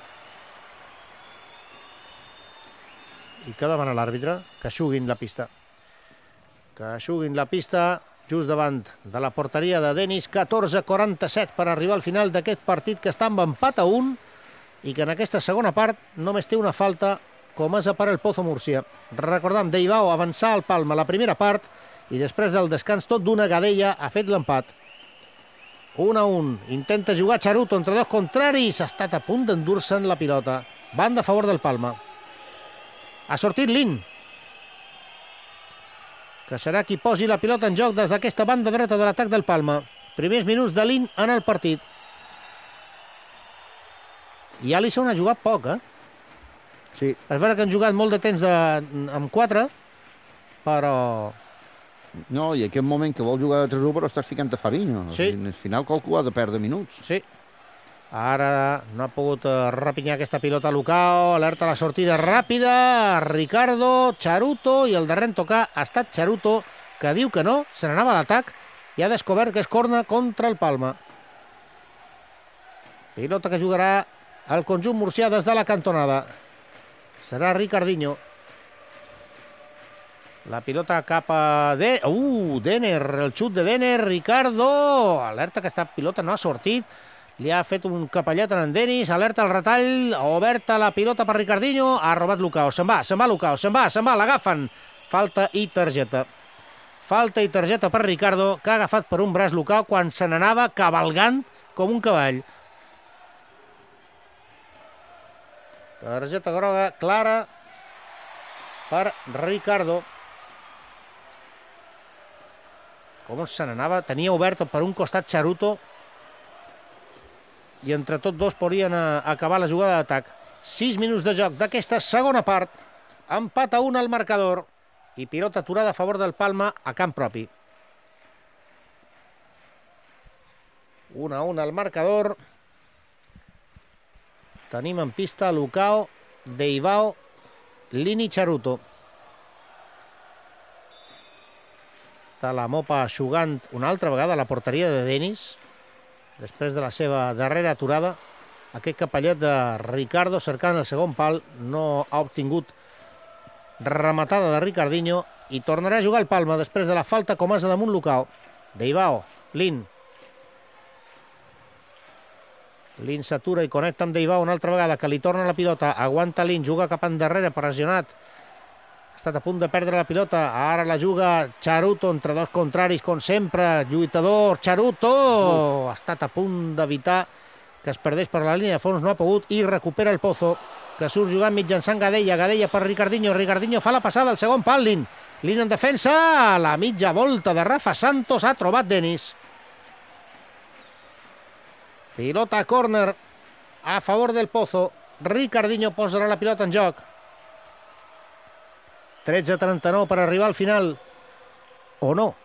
I què demana l'àrbitre? Que aixuguin la pista. Que aixuguin la pista just davant de la porteria de Denis. catorze quaranta-set per arribar al final d'aquest partit que està amb empat a un i que en aquesta segona part només té una falta com és per el Pozo Múrcia. Recordam, Deibao avançar al Palma la primera part i després del descans tot d'una Gadella ha fet l'empat. un a un. Intenta jugar Charuto entre dos contraris. Ha estat a punt d'endur-se'n la pilota. Banda a favor del Palma. Ha sortit Lin, que serà qui posi la pilota en joc des d'aquesta banda dreta de l'atac del Palma. Primers minuts de Lin en el partit. I Alisson ha jugat poc, eh? Sí. És vera que han jugat molt de temps de, amb quatre, però... No, i aquest moment que vol jugar de tres u, però estàs ficant a Fabinho. Sí. Al final qualcú ha de perdre minuts. Sí. Ara no ha pogut repinyar aquesta pilota Lucao. Alerta la sortida ràpida. Ricardo, Charuto, i el darrer en tocar ha estat Charuto, que diu que no, se n'anava a l'atac i ha descobert que és corna contra el Palma. Pilota que jugarà el conjunt murcià des de la cantonada. Serà Ricardinho. La pilota cap a... De... Uh, Denner, el xut de Denner, Ricardo. Alerta que aquesta pilota no ha sortit. Li ha fet un capellet en Denis. Alerta el retall. Oberta la pilota per Ricardinho. Ha robat Lucao. Se'n va, se'n va Lucao. Se'n va, se'n va. L'agafen. Falta i targeta. Falta i targeta per Ricardo, que ha agafat per un braç Lucao quan se n'anava cavalgant com un cavall. Targeta groga clara per Ricardo. Com se n'anava, tenia obert per un costat Charuto i entre tots dos podrien acabar la jugada d'atac. Sis minuts de joc d'aquesta segona part. Empat a un al marcador i pilota aturada a favor del Palma a camp propi. un a un al marcador. Tenim en pista Lucao, Deibao, Lini, Charuto. Està la Mopa jugant una altra vegada a la porteria de Denis, després de la seva darrera aturada. Aquest capellet de Ricardo cercant el segon pal no ha obtingut rematada de Ricardinho i tornarà a jugar el Palma després de la falta com és damunt Lucao. Deibao, Lin. Lin s'atura i connecta amb Deibao una altra vegada, que li torna la pilota. Aguanta Lin, juga cap endarrere, pressionat. Ha estat a punt de perdre la pilota. Ara la juga Charuto entre dos contraris, com sempre. Lluitador, Charuto! Ha estat a punt d'evitar que es perdés per la línia de fons, no ha pogut, i recupera el Pozo, que surt jugant mitjançant Gadella. Gadella per Ricardinho. Ricardinho fa la passada al segon pal. Lin. Lin en defensa. La mitja volta de Rafa Santos ha trobat Denis. Pilota a córner a favor del Pozo. Ricardinho posarà la pilota en joc. tretze trenta-nou per arribar al final. O no.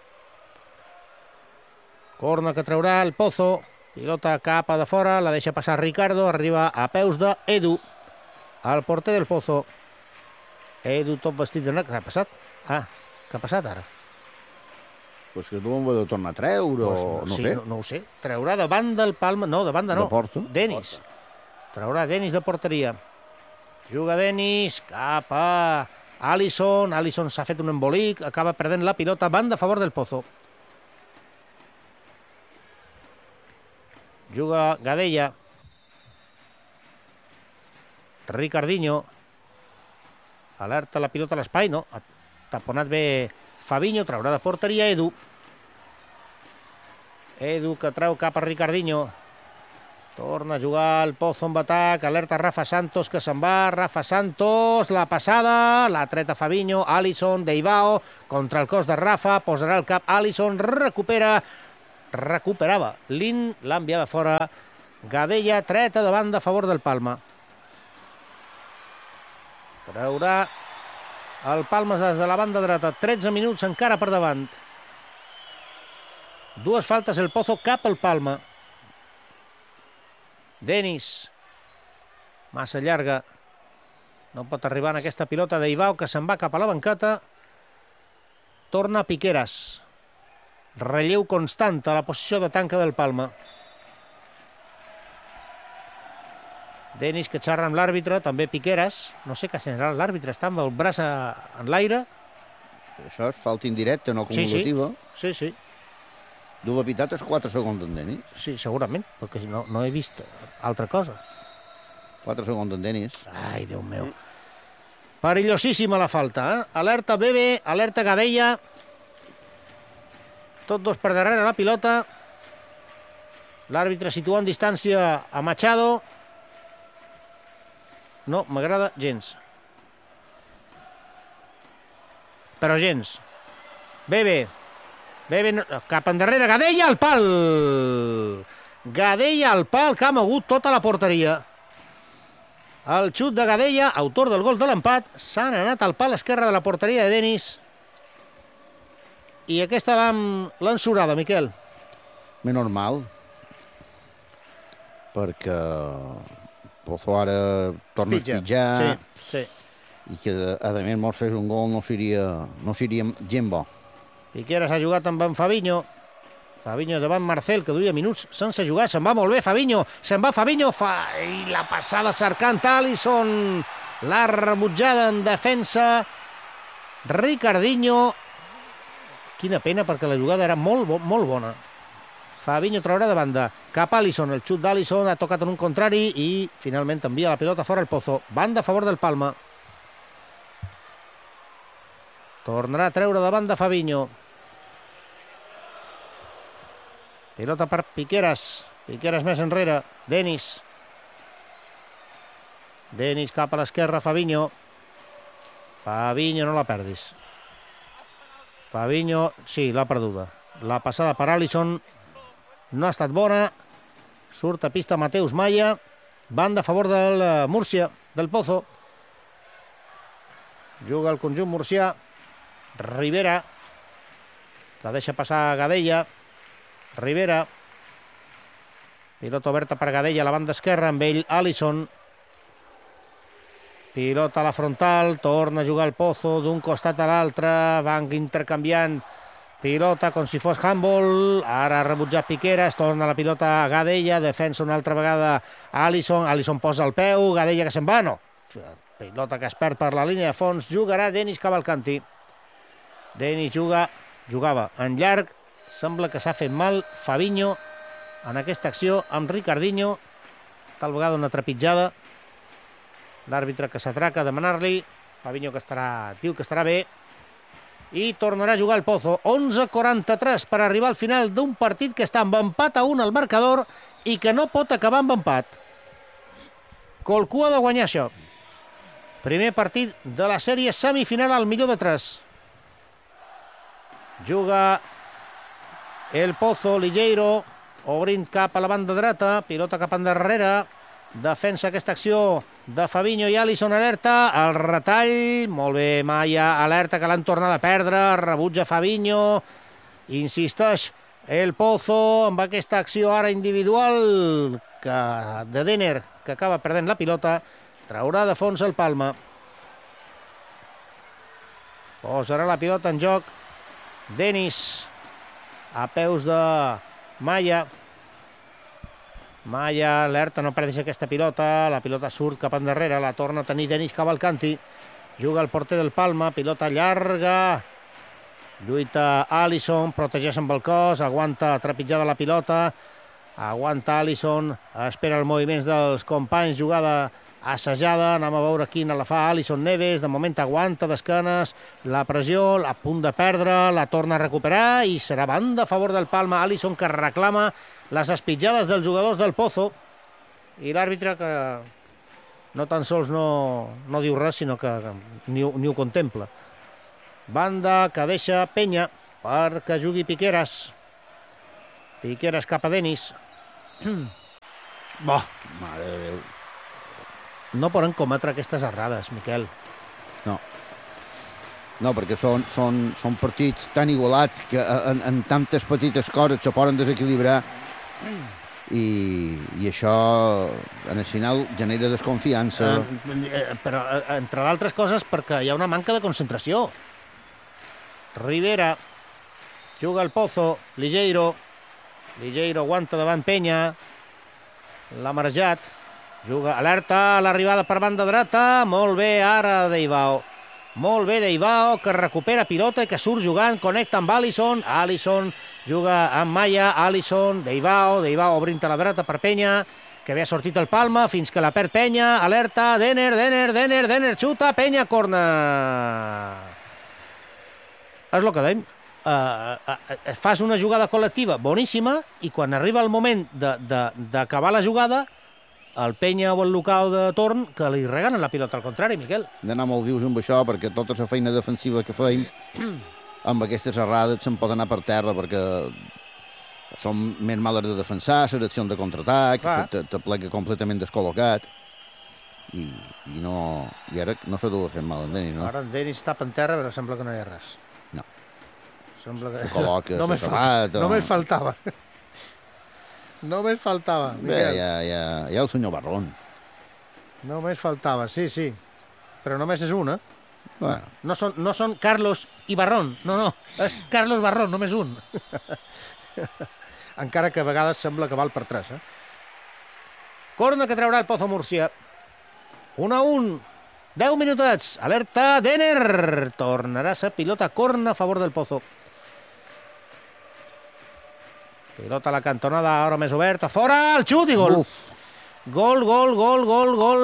Córner que traurà el Pozo. Pilota cap a de fora, la deixa passar Ricardo. Arriba a peus de Edu, el porter del Pozo. Edu tot vestit de negre. Què ha passat? Ah, què ha passat ara? Pues que tu em va de tornar a treure, Pues, o no sí, sé. No, no ho sé. Traurà davant del Palma... No, de banda no. De porta. Denis. Traurà Denis de porteria. Juga Denis cap a Alisson. Alisson s'ha fet un embolic. Acaba perdent la pilota. Banda a favor del Pozo. Juga Gadella. Ricardinho. Alerta la pilota a l'espai. No, ha taponat bé Fabinho, traurà de porteria Edu. Edu que treu cap a Ricardinho. Torna a jugar el Pozo amb atac, alerta Rafa Santos que se'n va, Rafa Santos, la passada, la treta Fabinho, Alisson, Deivao, contra el cos de Rafa, posarà el cap Alisson, recupera, recuperava Lin, l'ha enviada fora, Gadella, treta de banda a favor del Palma. Traurà el Palma des de la banda dreta, tretze minuts encara per davant. Dues faltes el Pozo cap al Palma. Denis, massa llarga, no pot arribar en aquesta pilota d'Ivao que se'n va cap a la banqueta. Torna Piqueras, relleu constant a la posició de tanca del Palma. Denis que xerra amb l'àrbitre, també Piqueras, no sé què general l'àrbitre, està amb el braç en l'aire. Això és falta indirecta, no acumulativa. Sí, sí. sí. Duva pitat és quatre segons en Denis. Sí, segurament, perquè no, no he vist altra cosa. quatre segons en Denis. Ai, Déu meu. Perillosíssima la falta, eh? Alerta Bebe, alerta Gadella. Tots dos per darrere la pilota. L'àrbitre situa en distància a Machado. No, m'agrada gens. Però gens. Bebe. Bebe cap endarrere. Gadella al pal. Gadella al pal que ha mogut tota la porteria. El xut de Gadella, autor del gol de l'empat, s'han anat al pal esquerre de la porteria de Denis. I aquesta l'han surada, Miquel. Menys mal. Perquè Pozo ara torna a espitjar. Sí, sí. I que, a més, mos fes un gol no seria, no seria gent bo. Piqueras ha jugat amb en Fabinho. Fabinho davant Marcel, que duia minuts sense jugar. Se'n va molt bé Fabinho. Se'n va Fabinho. Fa... I la passada cercant Alisson. La rebutjada en defensa. Ricardinho. Quina pena, perquè la jugada era molt, bo, molt bona. Fabinho traurà de banda. Cap Alisson. El xut d'Alisson ha tocat en un contrari i finalment envia la pilota fora el Pozo. Banda a favor del Palma. Tornarà a treure de banda Fabinho. Pilota per Piqueras. Piqueras més enrere. Denis. Denis cap a l'esquerra. Fabinho. Fabinho, no la perdis. Fabinho, sí, l'ha perduda. La passada per Alisson no ha estat bona. Surt a pista Mateus Maya. Banda a favor del Múrcia, del Pozo. Juga el conjunt murcià. Rivera. La deixa passar Gadella. Rivera. Pilota oberta per Gadella a la banda esquerra, amb ell Alisson. Pilota a la frontal, torna a jugar el Pozo d'un costat a l'altre, van intercanviant pilota com si fos handball. Ara ha rebutjat Piqueras, torna la pilota a Gadella, defensa una altra vegada Alisson, Alisson posa el peu, Gadella que se'n va, no. Pilota que es perd per la línia de fons, jugarà Denis Cavalcanti. Denis juga, jugava en llarg, sembla que s'ha fet mal Fabinho en aquesta acció amb Ricardinho, tal vegada una trepitjada. L'àrbitre que s'atraca a demanar-li, Fabinho que estarà, diu que estarà bé, i tornarà a jugar el Pozo. onze quaranta-tres per arribar al final d'un partit que està amb empat a un al marcador i que no pot acabar amb empat. Colcua de guanyar això. Primer partit de la sèrie semifinal al millor de tres. Juga el Pozo, Ligeiro, obrint cap a la banda dreta, pilota cap endarrere, defensa aquesta acció de Fabinho i Alisson, alerta, el retall, molt bé Maya, alerta que l'han tornat a perdre, rebutja Fabinho, insisteix el Pozo amb aquesta acció ara individual que, de Denner, que acaba perdent la pilota, traurà de fons el Palma. Posarà la pilota en joc Denis a peus de Maya. Maya, alerta, no perdis aquesta pilota, la pilota surt cap endarrere, la torna a tenir Denis Cavalcanti, juga el porter del Palma, pilota llarga, lluita Alisson, protegeix amb el cos, aguanta trepitjada la pilota, aguanta Alisson, espera els moviments dels companys, jugada assajada, anem a veure quina la fa Alisson Neves, de moment aguanta d'esquenes, la pressió, a punt de perdre, la torna a recuperar i serà banda a favor del Palma. Alisson que reclama les espitjades dels jugadors del Pozo. I l'àrbitre que no tan sols no, no diu res, sinó que ni, ni ho contempla. Banda que deixa Penya perquè jugui Piqueras. Piqueras cap a Denis. Bo. Mare de Déu. No poden cometre aquestes errades, Miquel. No. No, perquè són, són, són partits tan igualats que en, en tantes petites coses se poden desequilibrar i, i això en el final genera desconfiança. Eh, però, entre d'altres coses, perquè hi ha una manca de concentració. Rivera juga al Pozo, Ligeiro. Ligeiro aguanta davant Penya. L'ha marejat. Juga alerta a l'arribada per banda dreta. Molt bé ara Deivao. Molt bé Deivao, que recupera pilota i que surt jugant, connecta amb Alisson. Alisson juga amb Maya. Alisson, Deivao. Deivao obrint a la dreta per Penya, que havia sortit el Palma fins que la perd Penya. Alerta, Denner, Denner, Denner, Denner, xuta, Penya, corna. És el que dèiem. Uh, uh, uh, fas una jugada col·lectiva boníssima i quan arriba el moment d'acabar la jugada, el Penya o el local de torn que li regalen la pilota al contrari, Miquel. D'anar molt vius amb això, perquè tota la feina defensiva que feim amb aquestes errades se'n pot anar per terra, perquè som més males de defensar, les accions de contraatac, te, te plega completament descol·locat i, i, no, i ara no se deu fer mal en Denis, no? Ara en Denis està en terra, però sembla que no hi ha res. No. Sembla que... Se col·loca, no se sabat... O... Només faltava. Només faltava, Miquel. Bé, hi ha, hi ha, hi ha el senyor Barrón. Només faltava, sí, sí. Però només és un, eh? Bueno. No són, no són Carlos i Barrón, no, no. És Carlos Barrón, només un. Encara que a vegades sembla que val per tres, eh? Corna que traurà el Pozo Múrcia. un a un. deu minutets. Alerta, Denner. Tornarà a ser pilota corna a favor del Pozo. Pilota a la cantonada, ara més oberta. Fora, el xut i gol. Uf. Gol, gol, gol, gol, gol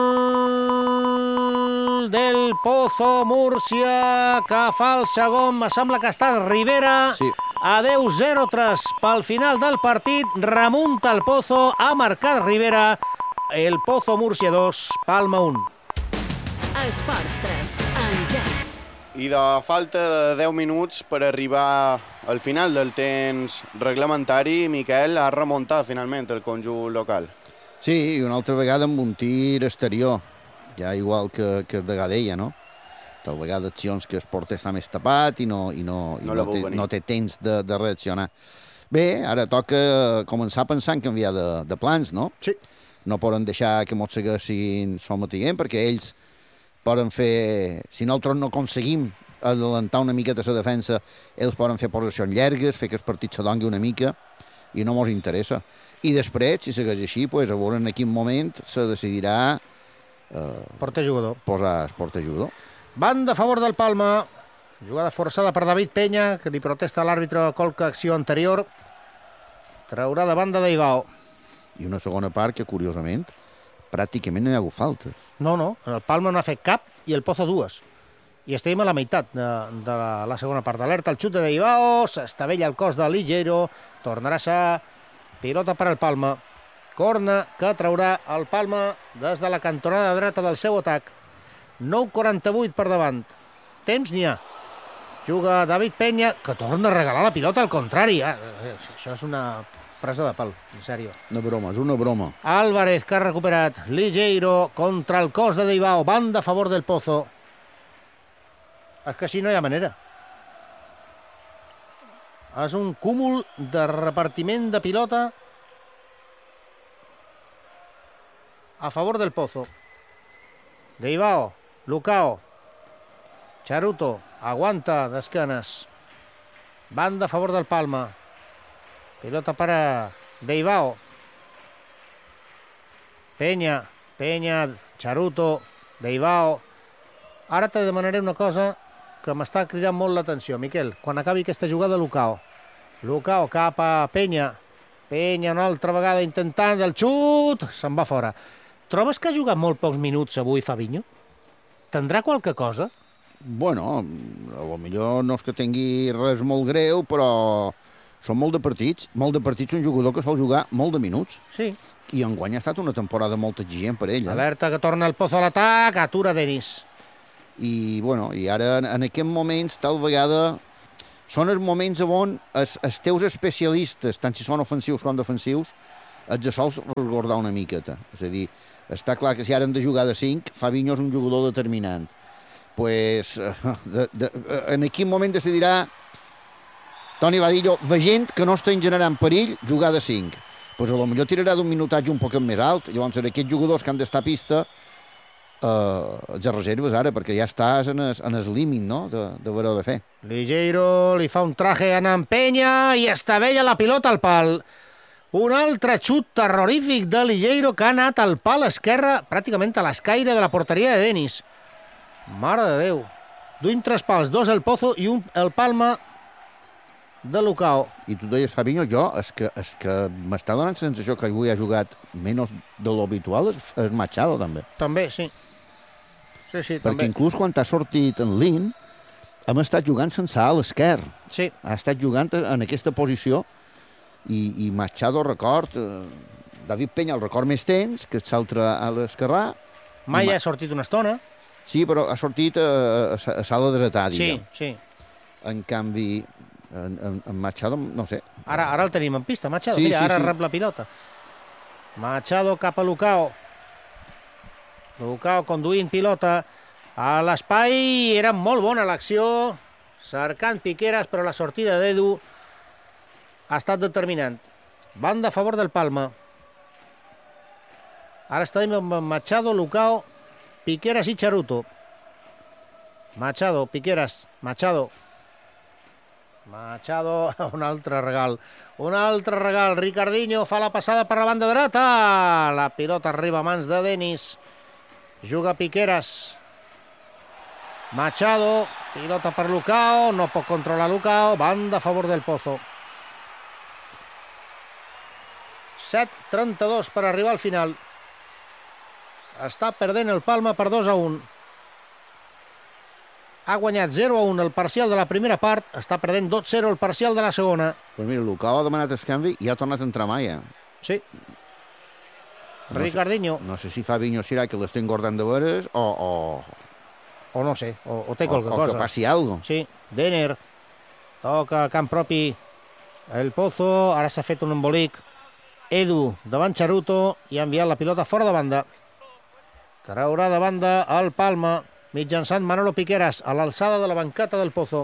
del Pozo Múrcia, que fa el segon. Me sembla que ha estat Rivera. Sí. Adeu, zero tres pel final del partit. Remunta el Pozo, ha marcat Rivera. El Pozo Múrcia dos, Palma un. Esports tres, en Jack. I de falta de deu minuts per arribar al final del temps reglamentari, Miquel ha remuntat finalment el conjunt local. Sí, i una altra vegada amb un tir exterior, ja igual que, que el de Gadella, no? Tal vegada accions que el porter està més tapat i no, i no, i no, no, té, no té temps de, de reaccionar. Bé, ara toca començar a pensar en canviar de, de plans, no? Sí. No poden deixar que mos segueixin sometient, perquè ells poden fer, si nosaltres no aconseguim adelantar una miqueta la defensa, ells poden fer posicions llargues, fer que el partit se dongui una mica, i no mos interessa. I després, si segueix així, pues, a veure en quin moment se decidirà eh, porter-jugador. Posar el porter-jugador. Banda a favor del Palma. Jugada forçada per David Penya, que li protesta a l'àrbitre qualque acció anterior. Traurà de banda Deivao. I una segona part que, curiosament, pràcticament no hi ha hagut faltes. No, no, el Palma no ha fet cap i el Pozo dues. I estem a la meitat de, de la, la segona part. Alerta el xut de Deivao, s'estavella el cos de Ligeiro, tornarà a ser pilota per al Palma. Corna que traurà el Palma des de la cantonada dreta del seu atac. nou quaranta-vuit per davant. Temps n'hi ha. Juga David Penya, que torna a regalar la pilota al contrari. Ah, això és una presa de pal, en sèrio. Una broma, és una broma. Álvarez, que ha recuperat. Ligeiro contra el cos de Deivao. Banda a favor del Pozo. És que així no hi ha manera. És un cúmul de repartiment de pilota a favor del Pozo. Deivao, Lucao, Charuto, aguanta d'esquenes. Banda a favor del Palma. Pilota para Deivao. Penya, Penya, Charuto, Deivao. Ara te demanaré una cosa que m'està cridant molt l'atenció, Miquel. Quan acabi aquesta jugada, Lucao. Lucao cap a Penya. Penya una altra vegada intentant el xut. Se'n va fora. Trobes que ha jugat molt pocs minuts avui Fabinho? Tendrà qualque cosa? Bueno, a lo millor no és que tingui res molt greu, però són molt de partits, molt de partits un jugador que sol jugar molt de minuts. Sí. I enguany ha estat una temporada molt exigent per ell. Eh? Alerta que torna el Pozo a l'atac, atura Denis. I, bueno, i ara, en, en aquests moments, tal vegada, són els moments on els, els teus especialistes, tant si són ofensius com defensius, els de sols recordar una miqueta. És a dir, està clar que si ara hem de jugar de cinc, Fabinho és un jugador determinant. Pues, de, de, en quin moment decidirà Toni Badillo, veient que no estan generant perill, jugar de cinc. Pues a lo millor tirarà d'un minutatge un poc més alt. Llavors, aquests jugadors que han d'estar a pista, eh, els reserves ara, perquè ja estàs en el, en el límit, no?, de, de veure de fer. Ligeiro li fa un traje a Nampenya i estavella la pilota al pal. Un altre xut terrorífic de Ligeiro que ha anat al pal esquerre, pràcticament a l'escaire de la porteria de Denis. Mare de Déu. Duim tres pals, dos el Pozo i un el Palma de Lucao. I tu deies, Fabinho, jo, és que, és que m'està donant la sensació que avui ha jugat menys de l'habitual, és, és Machado, també. També, sí. Sí, sí, Perquè també. inclús quan ha sortit en Lin, hem estat jugant sense alt esquerre. Sí. Ha estat jugant en aquesta posició i, i Machado, record, eh, David Peña el record més tens, que és l'altre a l'esquerrà. Mai ha sortit una estona. Sí, però ha sortit a, a, a sala dretà, diguem. Sí, sí. En canvi, en, en, en Machado, no sé. Ara, ara el tenim en pista, Machado. Sí, Mira, sí, ara sí. rep la pilota. Machado cap a Lucao. Lucao conduint pilota a l'espai. Era molt bona l'acció, cercant Piqueras, però la sortida d'Edu ha estat determinant. Banda a favor del Palma. Ara estem amb Machado, Lucao, Piqueras i Charuto. Machado, Piqueras, Machado. Machado, un altre regal. Un altre regal. Ricardinho fa la passada per la banda dreta. La pilota arriba a mans de Denis. Juga Piqueras. Machado, pilota per Lucao. No pot controlar Lucao. Banda a favor del Pozo. set trenta-dos per arribar al final. Està perdent el Palma per dos a un. Ha guanyat zero a un el parcial de la primera part, està perdent dos a zero el parcial de la segona. Pues mira, Lucao ha demanat el canvi i ha tornat a entrar Maya. Sí. No Ricardinho. Sé, no sé si Fabinho serà que l'està engordant de veres o... o... O no sé, o, o té o, qualque o cosa. que passi alguna cosa. Sí, Denner. Toca a camp propi el Pozo, ara s'ha fet un embolic. Edu davant Charuto i ha enviat la pilota fora de banda. Traurà de banda el Palma, mitjançant Manolo Piqueras, a l'alçada de la banqueta del Pozo.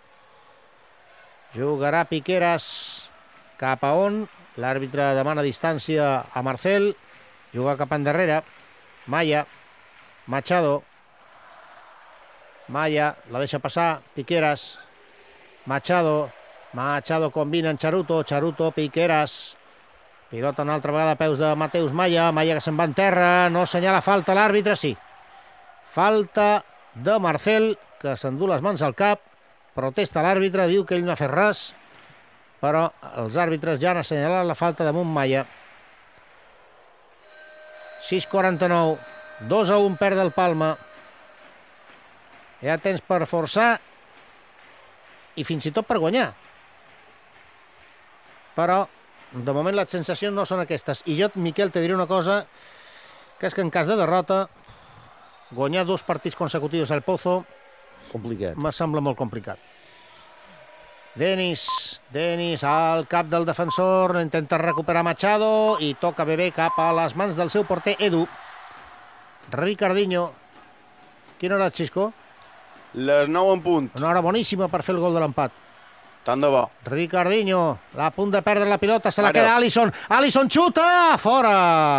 Jugarà Piqueras cap a on? L'àrbitre demana distància a Marcel. Juga cap endarrere. Maya. Machado. Maya, la deixa passar. Piqueras. Machado. Machado combina en Charuto. Charuto, Piqueras. Pilota una altra vegada a peus de Mateus Maya. Maya que se'n va en terra. No assenyala falta l'àrbitre, sí. Falta de Marcel, que s'endú les mans al cap. Protesta l'àrbitre, diu que ell no ha fet res. Però els àrbitres ja han assenyalat la falta damunt Maya. sis quaranta-nou. dos a un perd el Palma. Hi ha temps per forçar i fins i tot per guanyar. Però de moment les sensacions no són aquestes. I jo, Miquel, te diré una cosa, que és que en cas de derrota, guanyar dos partits consecutius al Pozo complicat. Me sembla molt complicat. Denis, Denis al cap del defensor, intenta recuperar Machado i toca ben bé cap a les mans del seu porter Edu. Ricardinho. Quina hora, Xisco? Les nou en punt. Una hora boníssima per fer el gol de l'empat. Tant de bo. Ricardinho, a punt de perdre la pilota, se la Ara. queda Alisson. Alisson xuta! Fora!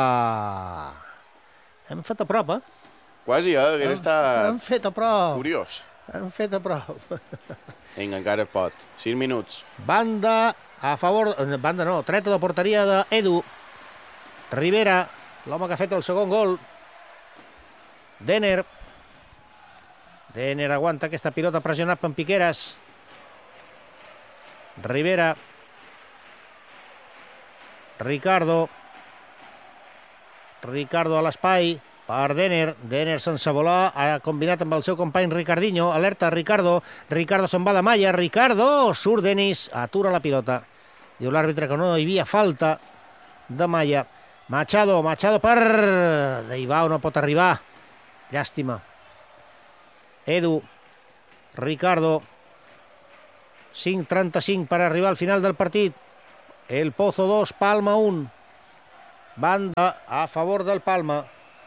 Hem fet a prop, eh? Quasi, eh? Hauria estat Hem fet a prop. curiós. Hem fet a prop. Vinga, encara es pot. sis minuts. Banda a favor... Banda no, treta de porteria d'Edu. Rivera, l'home que ha fet el segon gol. Denner. Denner aguanta aquesta pilota pressionat per Piqueras. Rivera. Ricardo. Ricardo a l'espai per Denner. Denner sense volar, ha combinat amb el seu company Ricardinho. Alerta, Ricardo. Ricardo se'n va de Maya. Ricardo, surt Denis, atura la pilota. Diu l'àrbitre que no hi havia falta de Maya. Machado, Machado per... Deivao no pot arribar. Llàstima. Edu, Ricardo. cinc trenta-cinc per arribar al final del partit. El Pozo dos, Palma un. Banda a favor del Palma.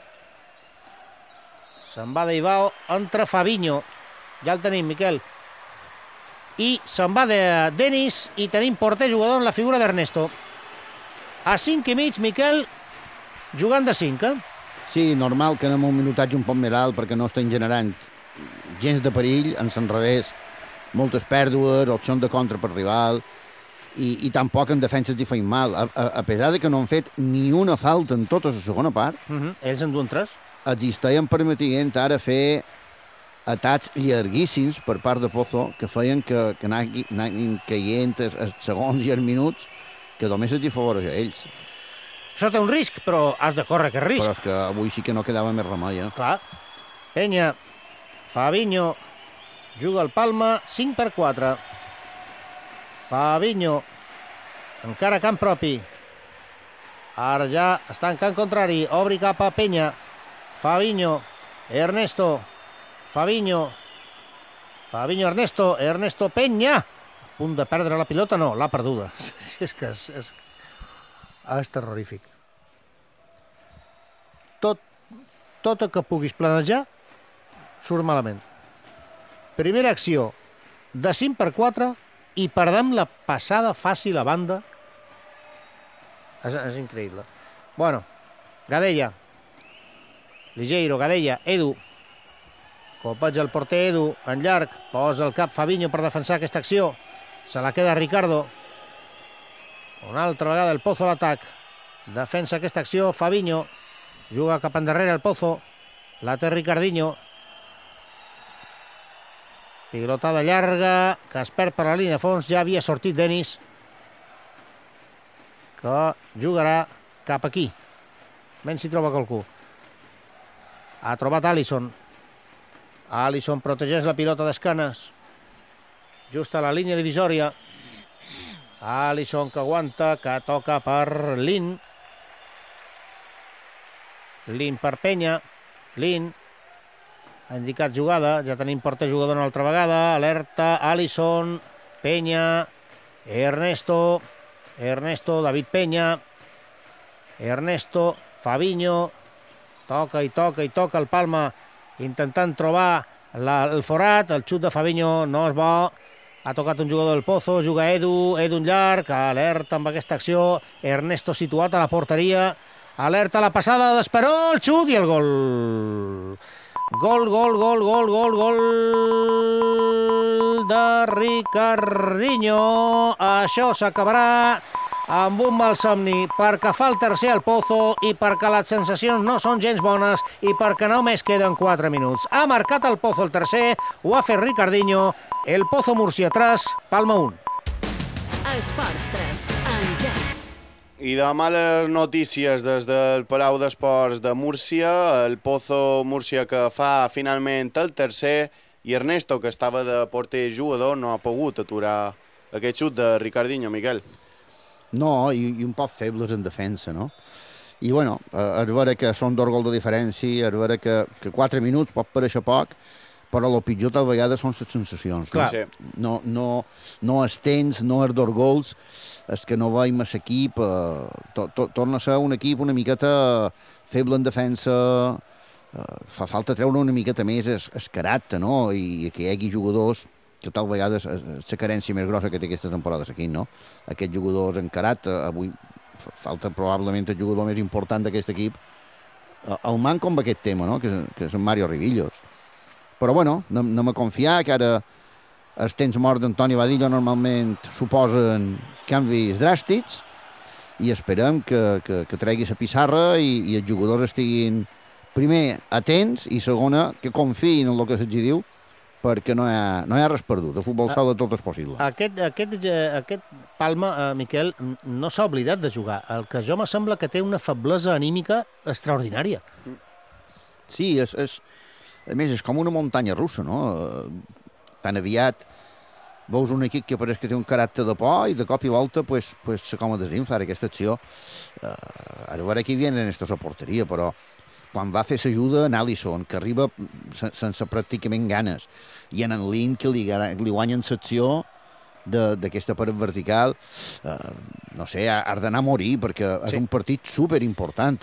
Se'n va Deivao, entra Fabinho. Ja el tenim, Miquel. I se'n va de Denis i tenim porter jugador en la figura d'Ernesto. A cinc i mig, Miquel, jugant de cinc, eh? Sí, normal que anem un minutatge un poc més alt perquè no estem generant gens de perill, en l'enrevés, moltes pèrdues, opcions de contra per rival, i, i tampoc en defenses hi feim mal. A, a, a pesar de que no han fet ni una falta en tota la segona part, uh -huh. ells en duen tres. Existeixen permetient ara fer atacs llarguíssims per part de Pozo que feien que, que anaven caient els segons i els minuts que només es favoreix a ells. Això té un risc, però has de córrer aquest risc. Però és que avui sí que no quedava més remei, eh? Clar. Penya, Fabinho, juga el Palma, cinc per quatre. Fabinho, encara a camp propi. Ara ja està en camp contrari, obri cap a Penya. Fabinho, Ernesto, Fabinho, Fabinho, Ernesto, Ernesto Penya. A punt de perdre la pilota, no, l'ha perduda. És que és, és, és terrorífic. Tot, tot el que puguis planejar surt malament. Primera acció de cinc per quatre i perdem la passada fàcil a banda. És, és increïble. Bueno, Gadella, Ligeiro, Gadella, Edu. Copatge el porter Edu, en llarg, posa el cap Fabinho per defensar aquesta acció. Se la queda Ricardo. Una altra vegada el Pozo a l'atac. Defensa aquesta acció Fabinho. Juga cap endarrere el Pozo. La té Ricardinho. Pilotada llarga que es perd per la línia de fons. Ja havia sortit Denis, que jugarà cap aquí. Menys si troba qualcú. Ha trobat Alisson. Alisson protegeix la pilota d'escanes. Just a la línia divisòria. Alisson que aguanta, que toca per Lin. Lin per Penya. Lin ha indicat jugada. Ja tenim porter jugador una altra vegada. Alerta, Alisson, Penya, Ernesto, Ernesto, David Penya, Ernesto, Fabinho. Toca i toca i toca el Palma intentant trobar la, el forat. El xut de Fabinho no és bo. Ha tocat un jugador del Pozo, juga Edu, Edu en llarg, alerta amb aquesta acció. Ernesto situat a la porteria. Alerta la passada d'Esperó, el xut i el gol. Gol, gol, gol, gol, gol, gol de Ricardinho. Això s'acabarà amb un mal somni, perquè fa el tercer al Pozo i perquè les sensacions no són gens bones i perquè només queden quatre minuts. Ha marcat el Pozo el tercer, ho ha fet Ricardinho. El Pozo Múrcia tres, Palma un. Esports tres, en ja. I de males notícies des del Palau d'Esports de Múrcia, el Pozo Múrcia que fa finalment el tercer i Ernesto, que estava de porter jugador, no ha pogut aturar aquest xut de Ricardinho, Miquel. No, i, i un poc febles en defensa, no? I, bueno, és vera que són dos gols de diferència, és vera que, que quatre minuts pot pareixer poc, però el pitjor tal vegada són les sensacions. Clar. No, no, no és temps, no és dos gols, és que no veiem l'equip, eh, to, to, torna a ser un equip una miqueta feble en defensa, eh, fa falta treure una miqueta més el, el caràcter, no? I, i que hi hagi jugadors que tal vegada és la carència més grossa que té aquesta temporada aquí, no? Aquests jugadors en caràcter, avui falta probablement el jugador més important d'aquest equip, el manco amb aquest tema, no? Que, que és en Mario Rivillos. Però, bueno, anem, anem a confiar que ara els temps morts d'Antoni Badillo normalment suposen canvis dràstics i esperem que, que, que tregui la pissarra i, i els jugadors estiguin, primer, atents i, segona, que confiïn en el que se'ls diu, perquè no hi ha, no hi ha res perdut. El futbol sala tot és possible. Aquest, aquest, aquest Palma, eh, Miquel, no s'ha oblidat de jugar. El que jo me sembla que té una feblesa anímica extraordinària. Sí, és, és, a més, és com una muntanya russa, no? Tan aviat veus un equip que pareix que té un caràcter de por i de cop i volta pues, pues, s'acoma desinflar aquesta acció. Uh, ara veure qui viene en aquesta porteria, però quan va fer s'ajuda en Alisson, que arriba sense pràcticament ganes, i en en Lin, que li, li guanyen l'acció d'aquesta paret vertical, uh, no sé, ha d'anar a morir, perquè és sí. un partit superimportant.